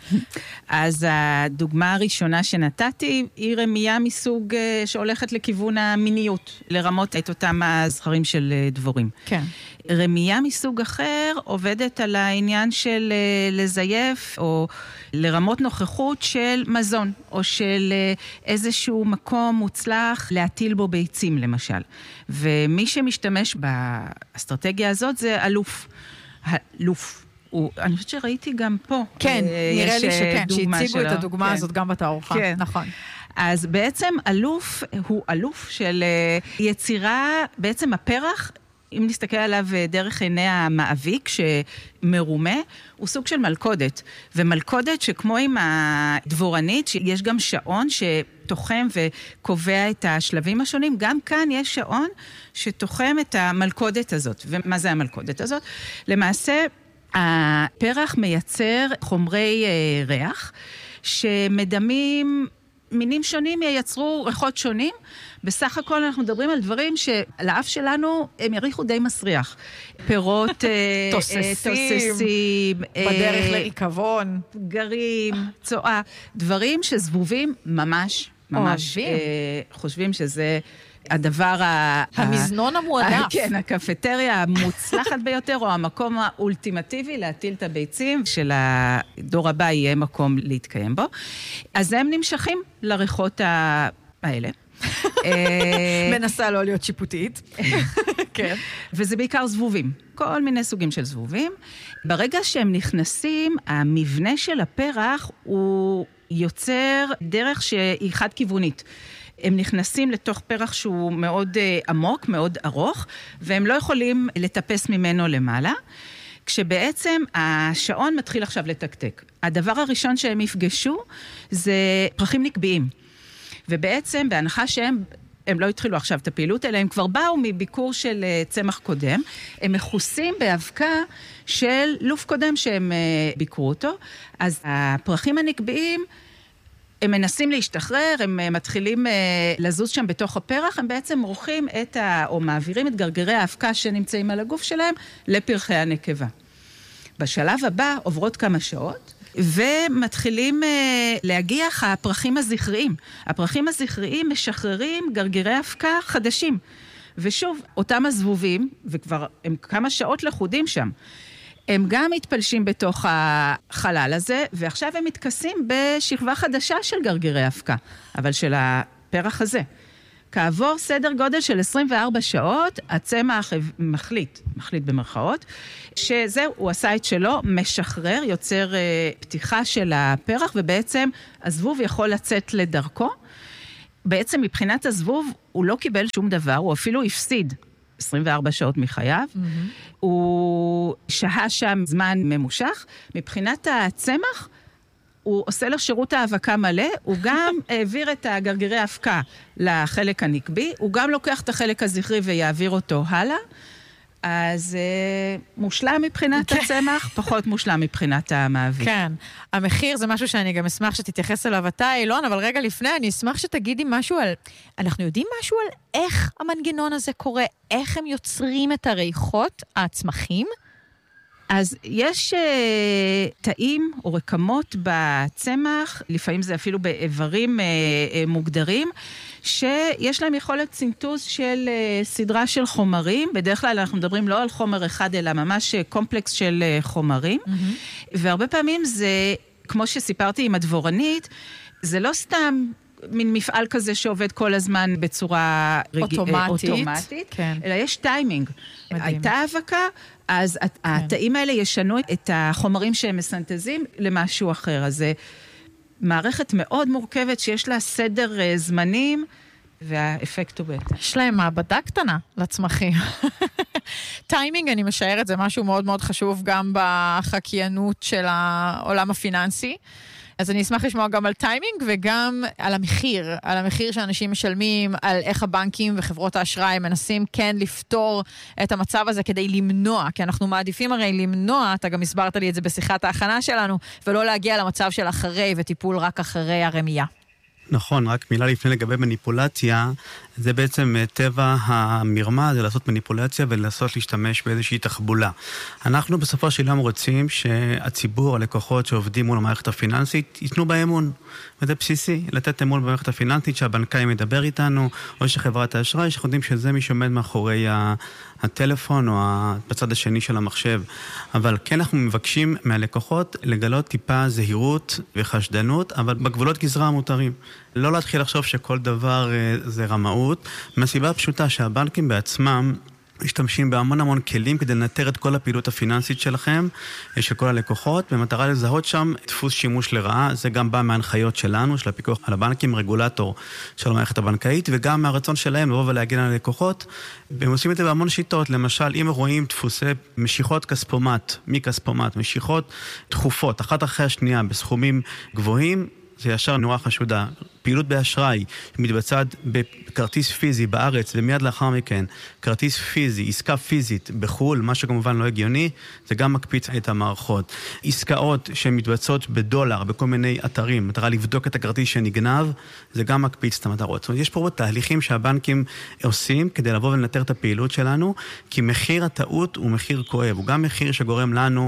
אז הדוגמה הראשונה שנתתי היא רמייה מסוג שהולכת לכיוון המיניות, לרמות את אותם הזכרים של דבורים. כן. רמייה מסוג אחר עובדת על העניין של לזייף או לרמות נוכחות של מזון, או של איזשהו מקום מוצלח להטיל בו ביצים למשל. ומי שמשתמש באסטרטגיה הזאת זה אלוף. הלוף. אני חושבת שראיתי גם פה. כן, נראה לי שכן, שהציגו את הדוגמה הזאת גם בתערוכה. כן. נכון. אז בעצם אלוף הוא אלוף של יצירה, בעצם הפרח, אם נסתכל עליו דרך עיני המאביק שמרומה, הוא סוג של מלכודת. ומלכודת שכמו עם הדבורנית, שיש גם שעון שתוחם וקובע את השלבים השונים, גם כאן יש שעון שתוחם את המלכודת הזאת. ומה זה המלכודת הזאת? למעשה, הפרח מייצר חומרי ריח, שמדמים מינים שונים ייצרו ריחות שונים. בסך הכל אנחנו מדברים על דברים שלאף שלנו הם יריחו די מסריח. פירות, תוססים, בדרך לריקבון, גרים, צועה, דברים שזבובים ממש חושבים שזה הדבר המזנון המועדף. כן, הקפטריה המוצלחת ביותר, או המקום האולטימטיבי להטיל את הביצים של הדור הבא יהיה מקום להתקיים בו. אז הם נמשכים לריחות האלה. מנסה לא להיות שיפוטית. כן. וזה בעיקר זבובים. כל מיני סוגים של זבובים. ברגע שהם נכנסים, המבנה של הפרח הוא יוצר דרך שהיא חד-כיוונית. הם נכנסים לתוך פרח שהוא מאוד עמוק, מאוד ארוך, והם לא יכולים לטפס ממנו למעלה, כשבעצם השעון מתחיל עכשיו לתקתק. הדבר הראשון שהם יפגשו זה פרחים נקביים. ובעצם בהנחה שהם לא התחילו עכשיו את הפעילות, אלא הם כבר באו מביקור של צמח קודם, הם מכוסים באבקה של לוף קודם שהם ביקרו אותו, אז הפרחים הנקביים, הם מנסים להשתחרר, הם מתחילים לזוז שם בתוך הפרח, הם בעצם מורחים או מעבירים את גרגרי האבקה שנמצאים על הגוף שלהם לפרחי הנקבה. בשלב הבא עוברות כמה שעות, ומתחילים להגיח הפרחים הזכריים. הפרחים הזכריים משחררים גרגירי אבקה חדשים. ושוב, אותם הזבובים, וכבר הם כמה שעות לחודים שם, הם גם מתפלשים בתוך החלל הזה, ועכשיו הם מתכסים בשכבה חדשה של גרגירי אבקה, אבל של הפרח הזה. כעבור סדר גודל של 24 שעות, הצמח מחליט במרכאות, שזהו, הוא עשה את שלו, משחרר, יוצר פתיחה של הפרח, ובעצם הזבוב יכול לצאת לדרכו. בעצם מבחינת הזבוב, הוא לא קיבל שום דבר, הוא אפילו הפסיד 24 שעות מחייו. הוא שהה שם זמן ממושך. מבחינת הצמח, הוא עושה לו שירות האבקה מלא, הוא גם העביר את הגרגירי האבקה לחלק הנקבי, הוא גם לוקח את החלק הזכרי ויעביר אותו הלאה, אז מושלם מבחינת הצמח, פחות מושלם מבחינת המעביד. כן, המחיר זה משהו שאני גם אשמח שתתייחס אליו אתה, אילון, אבל רגע לפני אני אשמח שתגידי משהו על, אנחנו יודעים משהו על איך המנגנון הזה קורה, איך הם יוצרים את הריחות, הצמחים? אז יש תאים או רקמות בצמח, לפעמים זה אפילו באיברים מוגדרים, שיש להם יכולת צינטוז של סדרה של חומרים, בדרך כלל אנחנו מדברים לא על חומר אחד, אלא ממש קומפלקס של חומרים, והרבה פעמים זה, כמו שסיפרתי עם הדבורנית, זה לא סתם מין מפעל כזה שעובד כל הזמן בצורה אוטומטית, כן. אלא יש טיימינג. מדהים. הייתה האבקה, אז התאים האלה ישנו את החומרים שהם מסנטזים למשהו אחר. אז זה מערכת מאוד מורכבת שיש לה סדר זמנים, והאפקט הוא בטח. יש להם מעבדה קטנה לצמחים. טיימינג, אני משערת, זה משהו מאוד מאוד חשוב גם בחקיינות של העולם הפיננסי. אז אני אשמח לשמוע גם על טיימינג וגם על המחיר שאנשים משלמים, על איך הבנקים וחברות האשראי מנסים כן לפתור את המצב הזה כדי למנוע, כי אנחנו מעדיפים הרי למנוע, אתה גם הסברת לי את זה בשיחת ההכנה שלנו, ולא להגיע למצב של אחרי וטיפול רק אחרי הרמייה. נכון, רק מילה לפני לגבי מניפולציה, זה בעצם טבע המרמה, זה לעשות מניפולציה ולנסות להשתמש באיזושהי תחבולה. אנחנו בסופו של יום רוצים שהציבור, הלקוחות שעובדים מול המערכת הפיננסית, ייתנו בה אמון. וזה בסיסי, לתת אמון במערכת הפיננסית, שהבנקאי מדבר איתנו, או שחברת האשראי, שאנחנו יודעים שזה מי שעומד מאחורי הטלפון או בצד השני של המחשב. אבל כן אנחנו מבקשים מהלקוחות לגלות טיפה זהירות וחשדנות, אבל בגבולות גזרה המותרים. לא להתחיל לחשוב שכל דבר זה רמאות, מהסיבה הפשוטה שהבנקים בעצמם משתמשים בהמון כלים כדי לנטר את כל הפעילות הפיננסית שלכם, של כל הלקוחות, במטרה לזהות שם דפוס שימוש לרעה. זה גם בא מההנחיות שלנו, של הפיקוח על הבנקים, רגולטור של המערכת הבנקאית, וגם מהרצון שלהם לבוא ולהגן על הלקוחות. והם עושים את זה בהמון שיטות. למשל, אם רואים דפוסי משיכות כספומט, מכספומט, משיכות תכופות, אחת אחרי השנייה, בסכומים גבוהים, זה ישר נורא חשודה. פעילות באשראי מתבצעת בכרטיס פיזי בארץ, ומיד לאחר מכן, כרטיס פיזי, עסקה פיזית בחול, מה שכמובן לא הגיוני, זה גם מקפיץ את המערכות. עסקאות שמתבצעות בדולר, בכל מיני אתרים, מטרה לבדוק את הכרטיס שנגנב, זה גם מקפיץ את המטרות. זאת אומרת, יש פה תהליכים שהבנקים עושים כדי לבוא ולנטר את הפעילות שלנו, כי מחיר הטעות הוא מחיר כואב, הוא גם מחיר שגורם לנו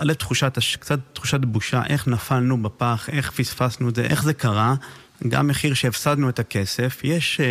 קצת תחושת בושה, איך נפלנו בפח, איך פספסנו את זה, איך זה קרה, גם מחיר שהפסדנו את הכסף. יש,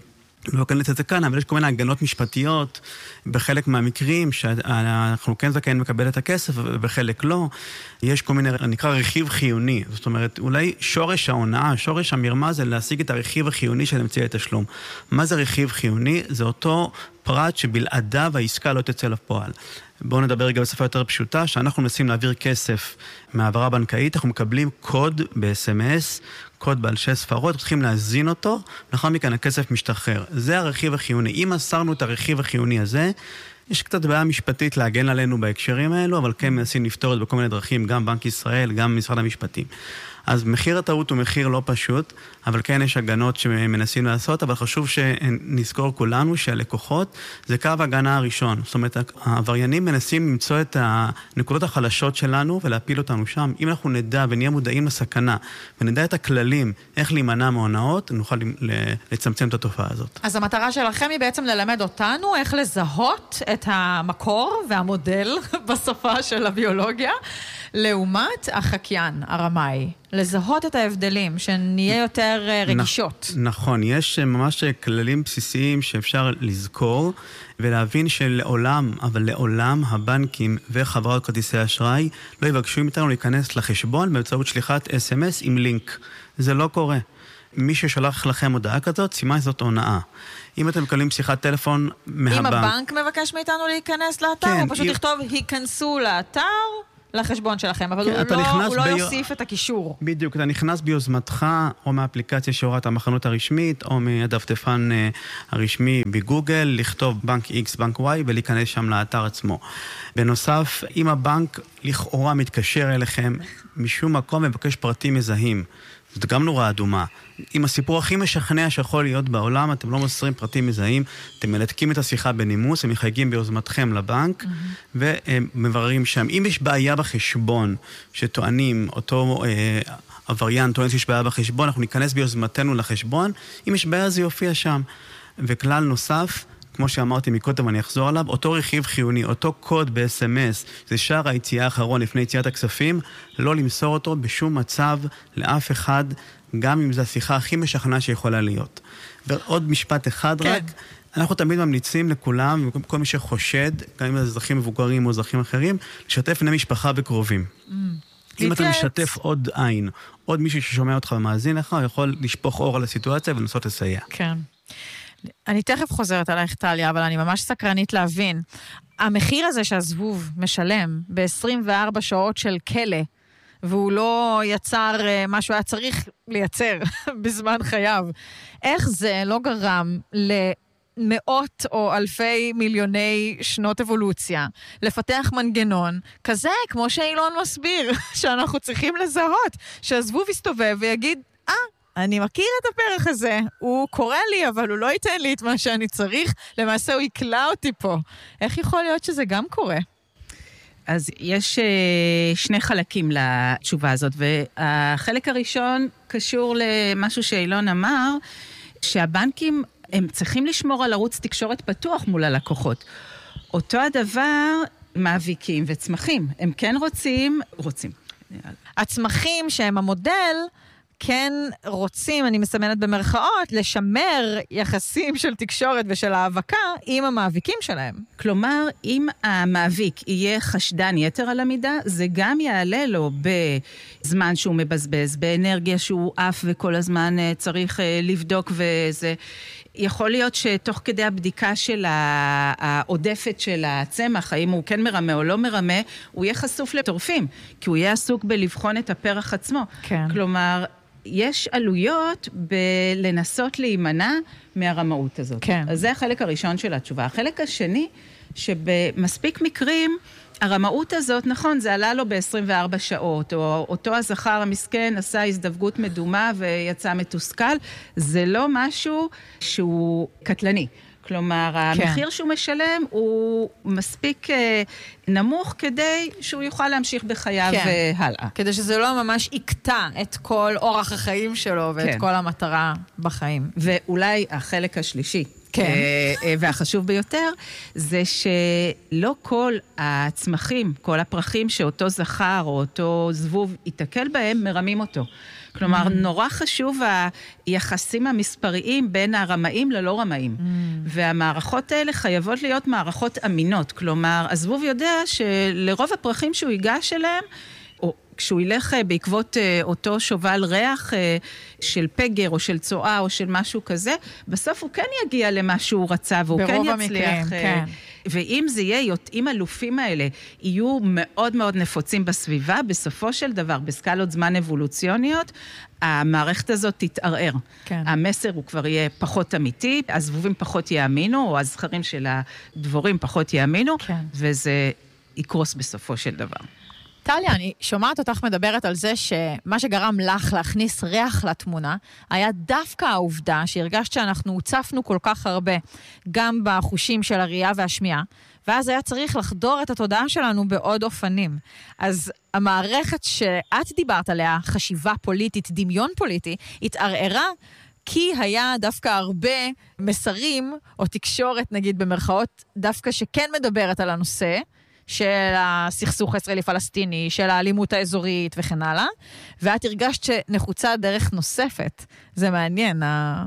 לא אכנס את זה כאן, אבל יש כל מיני הגנות משפטיות בחלק מהמקרים שאנחנו כן זכאים לקבל את הכסף ובחלק לא. יש כל מיני, נקרא רכיב חיוני. זאת אומרת, אולי שורש ההונאה, שורש המרמה זה להשיג את הרכיב החיוני של אמצעי התשלום. מה זה רכיב חיוני? זה אותו פרט שבלעדיו העסקה לא תצא לפועל. בואו נדבר רגע בשפה יותר פשוטה, שאנחנו מנסים להעביר כסף מהעברה בנקאית, אנחנו מקבלים קוד ב-SMS, קוד בעל 6 ספרות, צריכים להזין אותו, לאחר מכן הכסף משתחרר. זה הרכיב החיוני. אם מסרנו את הרכיב החיוני הזה, יש קצת בעיה משפטית להגן עלינו בהקשרים האלו, אבל כן מנסים לפתור את בכל מיני דרכים, גם בנק ישראל, גם משרד המשפטים. אז מחיר הטעות הוא מחיר לא פשוט, אבל כן יש הגנות שמנסים לעשות, אבל חשוב שנזכור כולנו שהלקוחות זה קו הגנה הראשון. זאת אומרת, העבריינים מנסים למצוא את הנקודות החלשות שלנו ולהפיל אותנו שם. אם אנחנו נדע ונהיה מודעים לסכנה, ונדע את הכללים, איך להימנע מהונאות, נוכל לצמצם את התופעה הזאת. אז המטרה שלכם היא בעצם ללמד אותנו איך לזהות את המקור והמודל בשפה של הביולוגיה, לעומת החקיין, הרמאי. לזהות את ההבדלים, שנהיה יותר רגישות. נכון, יש ממש כללים בסיסיים שאפשר לזכור, ולהבין שלעולם, אבל לעולם הבנקים וחברות כרטיסי אשראי לא יבקשו מאיתנו להיכנס לחשבון באמצעות שליחת SMS עם לינק. זה לא קורה. מי ששלח לכם הודעה כזאת, סימן זאת הונאה. אם אתם מקבלים שיחת טלפון מהבנק... אם הבנק מבקש מאיתנו להיכנס לאתר, כן, הוא פשוט יכתוב, היכנסו לאתר... לחשבון שלכם, אבל הוא לא יוסיף את הקישור. בדיוק, אתה נכנס ביוזמתך, או מהאפליקציה שהוראת המחנות הרשמית, או מהדפדפן הרשמי בגוגל, לכתוב בנק X, בנק Y, ולהיכנס שם לאתר עצמו. בנוסף, אם הבנק לכאורה מתקשר אליכם, משום מקום מבקש פרטים מזהים. זאת גם נורא אדומה. עם הסיפור הכי משכנע שיכול להיות בעולם, אתם לא מוסרים פרטים מזהים, אתם מלתקים את השיחה בנימוס, הם מחייגים ביוזמתכם לבנק, ומבררים שם. אם יש בעיה בחשבון, שטוענים, אותו עבריין טוען שיש בעיה בחשבון, אנחנו ניכנס ביוזמתנו לחשבון, אם יש בעיה זה יופיע שם. וכלל נוסף, כמו שאמרתי מקודם, ואני אחזור עליו, אותו רכיב חיוני, אותו קוד ב-SMS, זה שער היציאה האחרון לפני יציאת הכספים, לא למסור אותו בשום מצב לאף אחד, גם אם זו השיחה הכי משכנעה שיכולה להיות. ועוד משפט אחד כן. רק, אנחנו תמיד ממליצים לכולם, כל מי שחושד, גם אם זה אזרחים מבוגרים או אזרחים אחרים, לשתף בני משפחה וקרובים. אם אתה משתף עוד עין, עוד מישהו ששומע אותך ומאזין לך, הוא יכול לשפוך אור על הסיטואציה ולנסות לסייע. כן. אני תכף חוזרת עלייך, טליה, אבל אני ממש סקרנית להבין. המחיר הזה שהזבוב משלם ב-24 שעות של כלא, והוא לא יצר מה שהוא היה צריך לייצר בזמן חייו, איך זה לא גרם למאות או אלפי מיליוני שנות אבולוציה, לפתח מנגנון כזה, כמו שאילון מסביר, שאנחנו צריכים לזהות, שהזבוב יסתובב ויגיד, אני מכיר את הפרח הזה, הוא קורא לי, אבל הוא לא ייתן לי את מה שאני צריך, למעשה הוא יקלע אותי פה. איך יכול להיות שזה גם קורה? אז יש שני חלקים לתשובה הזאת, והחלק הראשון קשור למשהו שאילון אמר, שהבנקים הם צריכים לשמור על ערוץ תקשורת פתוח מול הלקוחות. אותו הדבר מאביקים וצמחים, הם כן רוצים. הצמחים שהם המודל, כן רוצים, אני מסמנת במרכאות, לשמר יחסים של תקשורת ושל האבקה עם המאביקים שלהם. כלומר, אם המאביק יהיה חשדן יתר על המידה, זה גם יעלה לו בזמן שהוא מבזבז, באנרגיה שהוא אף וכל הזמן צריך לבדוק וזה. יכול להיות שתוך כדי הבדיקה של העודפת של הצמח, האם הוא כן מרמה או לא מרמה, הוא יהיה חשוף לטורפים, כי הוא יהיה עסוק בלבחון את הפרח עצמו. כן. כלומר, יש עלויות בלנסות להימנע מהרמאות הזאת. כן. אז זה החלק הראשון של התשובה. החלק השני, שבמספיק מקרים, הרמאות הזאת, נכון, זה עלה לו ב-24 שעות, או אותו הזכר המסכן עשה הזדווגות מדומה ויצא מתוסכל, זה לא משהו שהוא קטלני. כלומר, המחיר שהוא משלם הוא מספיק נמוך כדי שהוא יוכל להמשיך בחייו הלאה. כדי שזה לא ממש יקטע את כל אורח החיים שלו ואת כל המטרה בחיים. ואולי החלק השלישי, והחשוב ביותר, זה שלא כל הצמחים, כל הפרחים שאותו זכר או אותו זבוב יתקל בהם, מרמים אותו. כלומר, נורא חשוב היחסים המספריים בין הרמאים ללא רמאים. והמערכות האלה חייבות להיות מערכות אמינות. כלומר, הזבוב יודע שלרוב הפרחים שהוא ייגש אליהם, או כשהוא ילך בעקבות אותו שובל ריח של פגר או של צועה או של משהו כזה, בסוף הוא כן יגיע למה שהוא רצה והוא כן יצליח. המקרים, כן. ואם זה יהיה, אם הלופים האלה יהיו מאוד מאוד נפוצים בסביבה, בסופו של דבר, בסקלות זמן אבולוציוניות, המערכת הזאת תתערער. כן. המסר הוא כבר יהיה פחות אמיתי, הזבובים פחות יאמינו, או הזכרים של הדבורים פחות יאמינו, כן. וזה יקרוס בסופו של דבר. טליה, אני שומעת אותך מדברת על זה שמה שגרם לך להכניס ריח לתמונה, היה דווקא העובדה שהרגשת שאנחנו הוצפנו כל כך הרבה, גם בחושים של הראייה והשמיעה, ואז היה צריך לחדור את התודעה שלנו בעוד אופנים. אז המערכת שאת דיברת עליה, חשיבה פוליטית, דמיון פוליטי, התערערה, כי היה דווקא הרבה מסרים, או תקשורת, נגיד במרכאות, דווקא שכן מדברת על הנושא, של הסכסוך הישראלי-פלסטיני, של האלימות האזורית וכן הלאה, ואת הרגשת שנחוצה דרך נוספת. זה מעניין.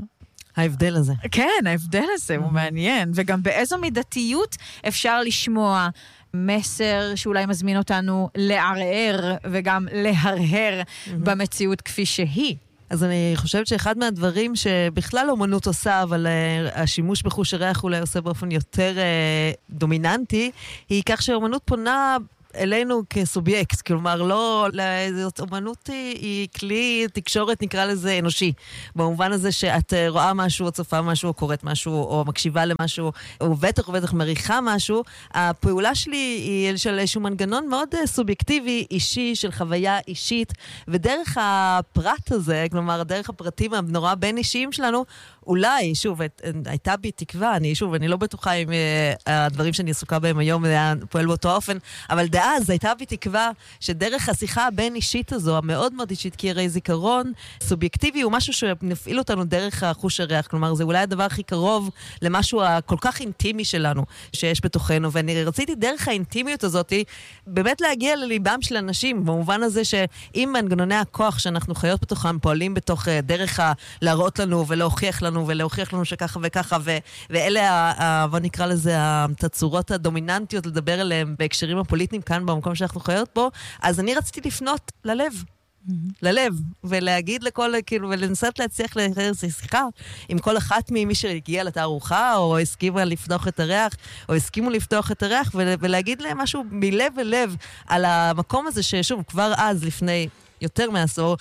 ההבדל הזה. כן, ההבדל הזה הוא מעניין, וגם באיזו מידתיות אפשר לשמוע מסר שאולי מזמין אותנו לערער וגם להרהר במציאות כפי שהיא. אז אני חושבת שאחד מהדברים שבכלל אומנות עושה, אבל השימוש בחוש הריח אולי עושה באופן יותר דומיננטי, היא כך שאומנות פונה אלינו כסובייקט, כלומר לא, זאת אומנות היא כלי תקשורת נקרא לזה אנושי, במובן הזה שאת רואה משהו, או צופה משהו, או קוראת משהו, או מקשיבה למשהו, או בטח מריחה משהו, הפעולה שלי היא של איזשהו מנגנון מאוד סובייקטיבי, אישי, של חוויה אישית, ודרך הפרט הזה, כלומר דרך הפרטים הנורא בין אישיים שלנו, אולי, שוב, הייתה בי תקווה, אני לא בטוחה אם הדברים שאני עסוקה בהם היום היה פועל באותו אופן, אבל דאז הייתה בי תקווה שדרך השיחה הבין אישית הזו, המאוד מאוד אישית, כי הרי זיכרון סובייקטיבי הוא משהו שנפעיל אותנו דרך החוש הריח, כלומר זה אולי הדבר הכי קרוב למשהו הכל כך אינטימי שלנו שיש בתוכנו, ואני רציתי דרך האינטימיות הזאת באמת להגיע לליבם של אנשים, במובן הזה שאם מנגנוני הכוח שאנחנו חיות בתוכם פועלים בתוך דרך להראות לנו ולהוכיח לנו שלנו ולהוכיח לנו שככה וככה, ואלה, בוא נקרא לזה, התצורות הדומיננטיות לדבר עליהן בהקשרים הפוליטיים כאן במקום שאנחנו חיות בו, אז אני רציתי לפנות ללב, ולהגיד לכל, כאילו, ולנסות להצליח לאיזו שיחה עם כל אחת ממי שהגיעה לתערוכה, או הסכימה לפתוח את הריח, או הסכימו לפתוח את הריח, ולהגיד להם משהו מלב ולב על המקום הזה, ששוב, כבר אז, לפני יותר מעשור,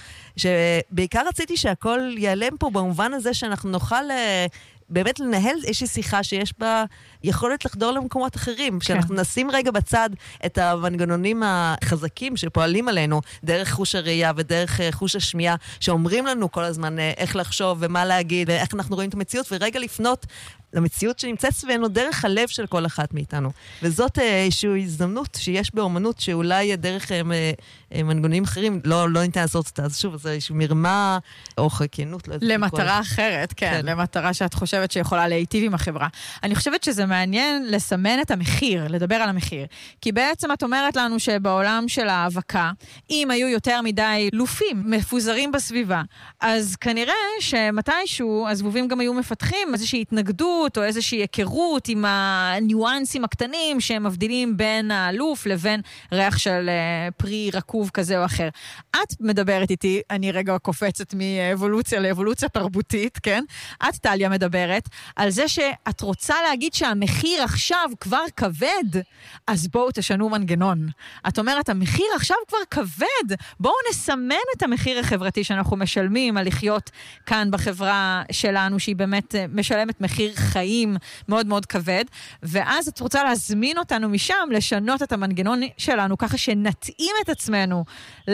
שבעיקר רציתי שהכל ייעלם פה במובן הזה שאנחנו נוכל באמת לנהל איזושהי שיחה שיש בה יכולת לחדור למקומות אחרים, כן. שאנחנו נשים רגע בצד את המנגנונים החזקים שפועלים עלינו, דרך חוש הראייה ודרך חוש השמיעה, שאומרים לנו כל הזמן איך לחשוב ומה להגיד, ואיך אנחנו רואים את המציאות, ורגע לפנות למציאות שנמצאת סביבנו דרך הלב של כל אחת מאיתנו. וזאת איזושהי הזדמנות שיש באומנות, שאולי דרך מנגנונים אחרים לא ניתן לעשות אותה. אז שוב, זה איזושהי מרמה או חכיינות. למטרה אחרת, כן. למטרה שאת חושבת שיכולה להיטיב עם החברה. אני חושבת שזה מעניין לסמן את המחיר, לדבר על המחיר. כי בעצם את אומרת לנו שבעולם של ההאבקה, אם היו יותר מדי לופים מפוזרים בסביבה, אז כנראה שמתישהו הזבובים גם היו מפתחים איזושהי התנגדות או איזושהי היכרות עם הניואנסים הקטנים שהם מבדילים בין האלוף לבין ריח של פרי רקוב כזה או אחר. את מדברת איתי, אני רגע קופצת מאבולוציה לאבולוציה תרבותית, כן? את, טליה, מדברת על זה שאת רוצה להגיד שהמחיר עכשיו כבר כבד, אז בואו תשנו מנגנון. את אומרת, המחיר עכשיו כבר כבד, בואו נסמן את המחיר החברתי שאנחנו משלמים על לחיות כאן בחברה שלנו, שהיא באמת משלמת מחיר חיים מאוד מאוד כבד, ואז את רוצה להזמין אותנו משם, לשנות את המנגנון שלנו, ככה שנתאים את עצמנו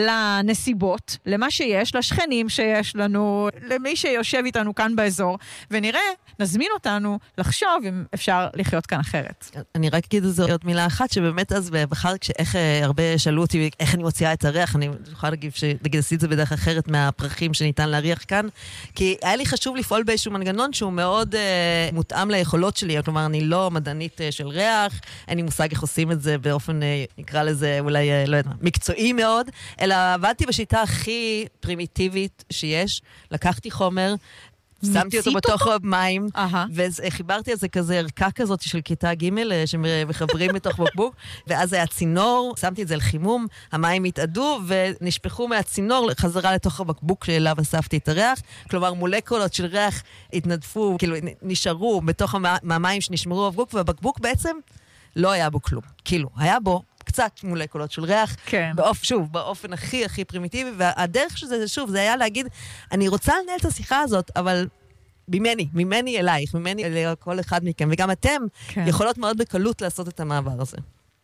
לנסיבות, למה שיש, לשכנים שיש לנו, למי שיושב איתנו כאן באזור, ונראה, נזמין אותנו לחשוב אם אפשר לחיות כאן אחרת. אני רק אגיד איזו עוד מילה אחת, שבאמת אז בחר, איך הרבה שאלו אותי איך אני מוציאה את הריח, אני יכולה להגיד עשיתי את זה בדרך אחרת מהפרחים שניתן להריח כאן, כי היה לי חשוב לפעול באיזשהו מנגנון שהוא מאוד מותאם ליכולות שלי, כלומר אני לא מדענית של ריח, אין לי מושג איך עושים את זה באופן, נקרא לזה אולי, לא יודע, מקצועי מאוד, אלא עבדתי בשיטה הכי פרימיטיבית שיש, לקחתי חומר, שמתי אותו בתוך מים, וחיברתי איזה כזה ערכה כזאת של כיתה ג' שמחברים בתוך בקבוק, ואז היה צינור, שמתי את זה לחימום, המים התאדו, ונשפכו מהצינור חזרה לתוך הבקבוק שאליו אספתי את הריח, כלומר מולקולות של ריח התנדפו, כאילו נשארו בתוך המים שנשמרו בבקבוק, והבקבוק בעצם לא היה בו כלום, כאילו, היה בו קצת מולקולות של ריח, כן. באופן הכי פרימיטיבי, והדרך שזה, שוב, זה היה להגיד, אני רוצה לנהל את השיחה הזאת, אבל ממני אלייך, ממני לכל אחד מכם, וגם אתם יכולות מאוד בקלות לעשות את המעבר הזה.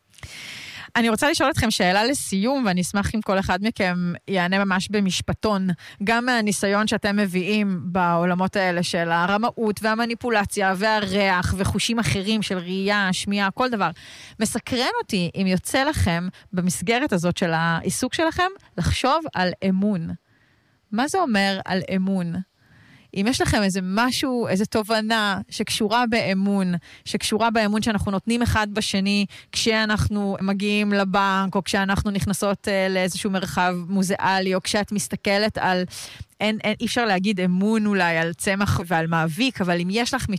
אני רוצה לשאול אתכם שאלה לסיום, ואני אשמח אם כל אחד מכם יענה ממש במשפטון, גם מהניסיון שאתם מביאים בעולמות האלה של הרמאות והמניפולציה והריח וחושים אחרים של ראייה, שמיעה, כל דבר. מסקרן אותי אם יוצא לכם במסגרת הזאת של העיסוק שלכם, לחשוב על אמון. מה זה אומר על אמון? אם יש לכם איזה משהו, איזה תובנה שקשורה באמון, שקשורה באמון שאנחנו נותנים אחד בשני, כשאנחנו מגיעים לבנק, או כשאנחנו נכנסות לאיזשהו מרחב מוזיאלי, או כשאת מסתכלת על, אי אפשר להגיד אמון אולי על צמח ועל מאביק, אבל אם יש לך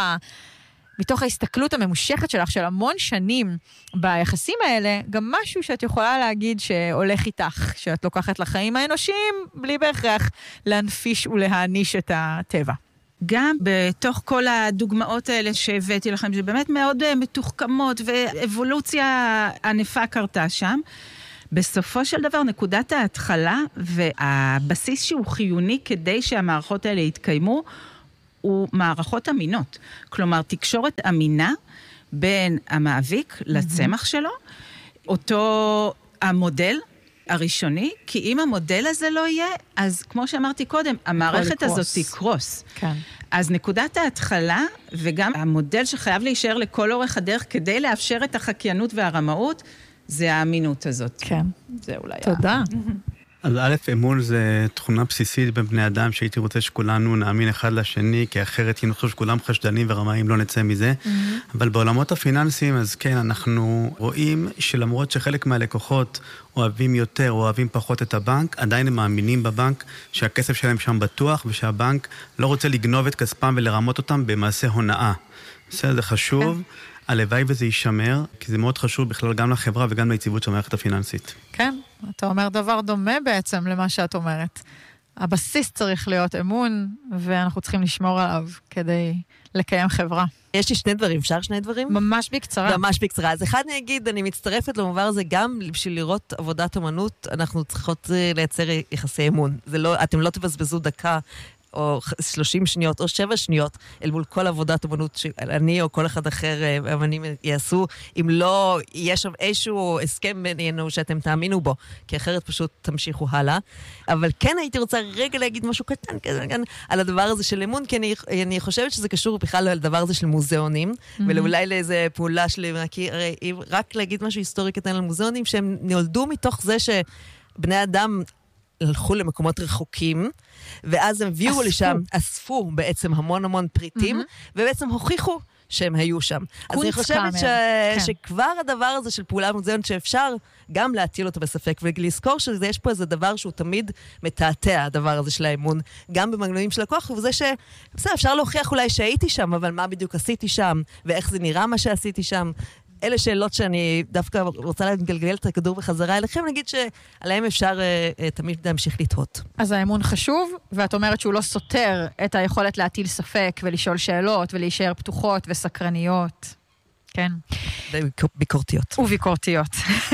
מתוך ההסתכלות הממושכת שלך, של המון שנים ביחסים האלה, גם משהו שאת יכולה להגיד שהולך איתך, שאת לוקחת לחיים האנושיים, בלי בהכרח להנפיש ולהעניש את הטבע. גם בתוך כל הדוגמאות האלה שהבאתי לכם, שבאמת מאוד מתוחכמות, ואבולוציה ענפה קרתה שם, בסופו של דבר, נקודת ההתחלה, והבסיס שהוא חיוני כדי שהמערכות האלה יתקיימו, הוא מערכות אמינות. כלומר, תקשורת אמינה בין המאביק לצמח שלו, אותו המודל הראשוני, כי אם המודל הזה לא יהיה, אז כמו שאמרתי קודם, המערכת הזאת תקרוס. כן. אז נקודת ההתחלה, וגם המודל שחייב להישאר לכל אורך הדרך, כדי לאפשר את החקיינות והרמאות, זה האמינות הזאת. כן. זה אולי... תודה. אז א', אמון זה תכונה בסיסית בין בני אדם, שהייתי רוצה שכולנו נאמין אחד לשני, כי אחרת נחשוב שכולם חשדנים ורמאים, לא נצא מזה. אבל בעולמות הפיננסיים, אז כן, אנחנו רואים שלמרות שחלק מהלקוחות אוהבים יותר או אוהבים פחות את הבנק, עדיין הם מאמינים בבנק שהכסף שלהם שם בטוח, ושהבנק לא רוצה לגנוב את כספם ולרמות אותם במעשה הונאה. בסדר, זה חשוב. הלוואי וזה יישמר, כי זה מאוד חשוב בכלל גם לחברה וגם ליציבות של המערכת הפיננסית. כן, אתה אומר דבר דומה בעצם למה שאת אומרת. הבסיס צריך להיות אמון, ואנחנו צריכים לשמור עליו כדי לקיים חברה. יש לי שני דברים, אפשר שני דברים? ממש בקצרה. ממש בקצרה. אז אחד אני אגיד, אני מצטרפת למעבר הזה, גם בשביל לראות עבודת אומנות, אנחנו צריכות לייצר יחסי אמון. אתם לא תבזבזו דקה, או 30 שניות, או 7 שניות, אל מול כל עבודת אמנות שאני או כל אחד אחר אמנים יעשו, אם לא יש שם איזשהו הסכם בינינו שאתם תאמינו בו, כי אחרת פשוט תמשיכו הלאה. אבל כן הייתי רוצה רגע להגיד משהו קטן על הדבר הזה של אמון, כי אני חושבת שזה קשור בכלל לדבר הזה של מוזיאונים, ולאולי לאיזה פעולה שלמה, כי רק להגיד משהו היסטורי קטן על מוזיאונים, שהם נולדו מתוך זה שבני אדם הלכו למקומות רחוקים, ואז הם הביאו לשם, אספו בעצם המון פריטים, ובעצם הוכיחו שהם היו שם. אז אני חושבת שכבר הדבר הזה של פעולה מוזיאונית שאפשר גם להטיל אותו בספק, ולזכור שיש פה איזה דבר שהוא תמיד מתעתע, הדבר הזה של האמון, גם במנגנונים של הכוח, וזה אפשר להוכיח אולי שהייתי שם, אבל מה בדיוק עשיתי שם, ואיך זה נראה מה שעשיתי שם. אלה שאלות שאני דווקא רוצה לגלגל את הכדור בחזרה אליכם, נגיד שעליהם אפשר תמיד להמשיך לתהות. אז האמון חשוב, ואת אומרת שהוא לא סותר את היכולת להטיל ספק ולשאול שאלות ולהישאר פתוחות וסקרניות. כן. וביקורתיות. וביקורתיות.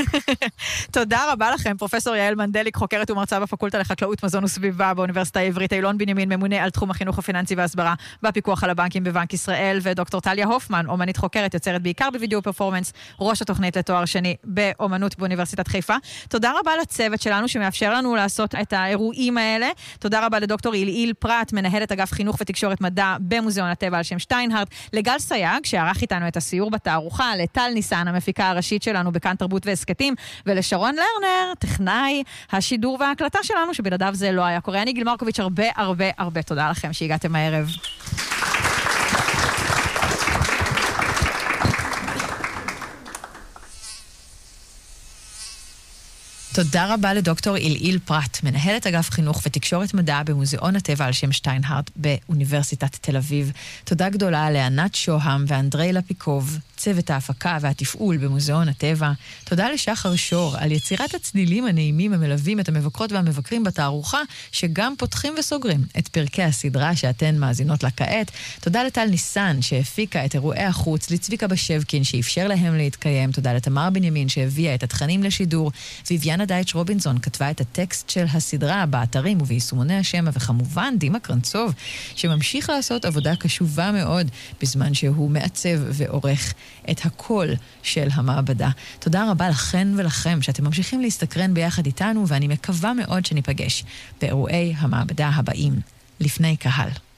תודה רבה לכם, פרופסור יעל מנדליק, חוקרת ומרצה בפקולטה לחקלאות, מזון וסביבה באוניברסיטה העברית, אילון בנימין, ממונה על תחום החינוך הפיננסי והסברה בפיקוח על הבנקים בבנק ישראל, ודוקטור טליה הופמן, אומנית חוקרת, יוצרת בעיקר בווידאו פרפורמנס, ראש התוכנית לתואר שני באומנות באוניברסיטת חיפה. תודה רבה לצוות שלנו שמאפשר לנו לעשות את האירועים האלה. תודה רבה לדוקטור איליל פרט, מנהלת אגף חינוך ותקשורת מדע במוזיאון הטבע על שם שטיינהרט, לגל סייג, שערך איתנו את הסיור בתערוכה, לטל ניסן, המפיקה הראשית שלנו בכאן תרבות והסקטים, ולשרון לרנר, טכנאי השידור וההקלטה שלנו, שבלעדיו זה לא היה קורה. אני גיל מרקוביץ', הרבה תודה לכם שהגעתם הערב. תודה רבה לדוקטור איליל פרט, מנהלת אגף חינוך ותקשורת מדע במוזיאון הטבע על שם שטיינהרט באוניברסיטת תל אביב. תודה גדולה לענת שוהם ואנדרי לפיקוב, צוות ההפקה והתפעול במוזיאון הטבע. תודה לשחר שור על יצירת הצלילים הנעימים המלווים את המבקרות והמבקרים בתערוכה, שגם פותחים וסוגרים את פרקי הסדרה שאתן מאזינות לה כעת. תודה לטל ניסן שהפיקה את אירועי החוץ, לצביקה בשבקין שאפשר להם להתקיים. תודה לתמר בנימין שהביאה את התכנים לשידור. ויביאנה דייטש רובינזון כתבה את הטקסט של הסדרה באתרים וביישומוני השמע, וכמובן דימה קרנצוב שממשיך לעשות עבודה קשובה מאוד בזמן שהוא מעצב ועורך את הקול של המעבדה. תודה רבה לכן ולכם שאתם ממשיכים להסתקרן ביחד איתנו, ואני מקווה מאוד שניפגש באירועי המעבדה הבאים לפני קהל.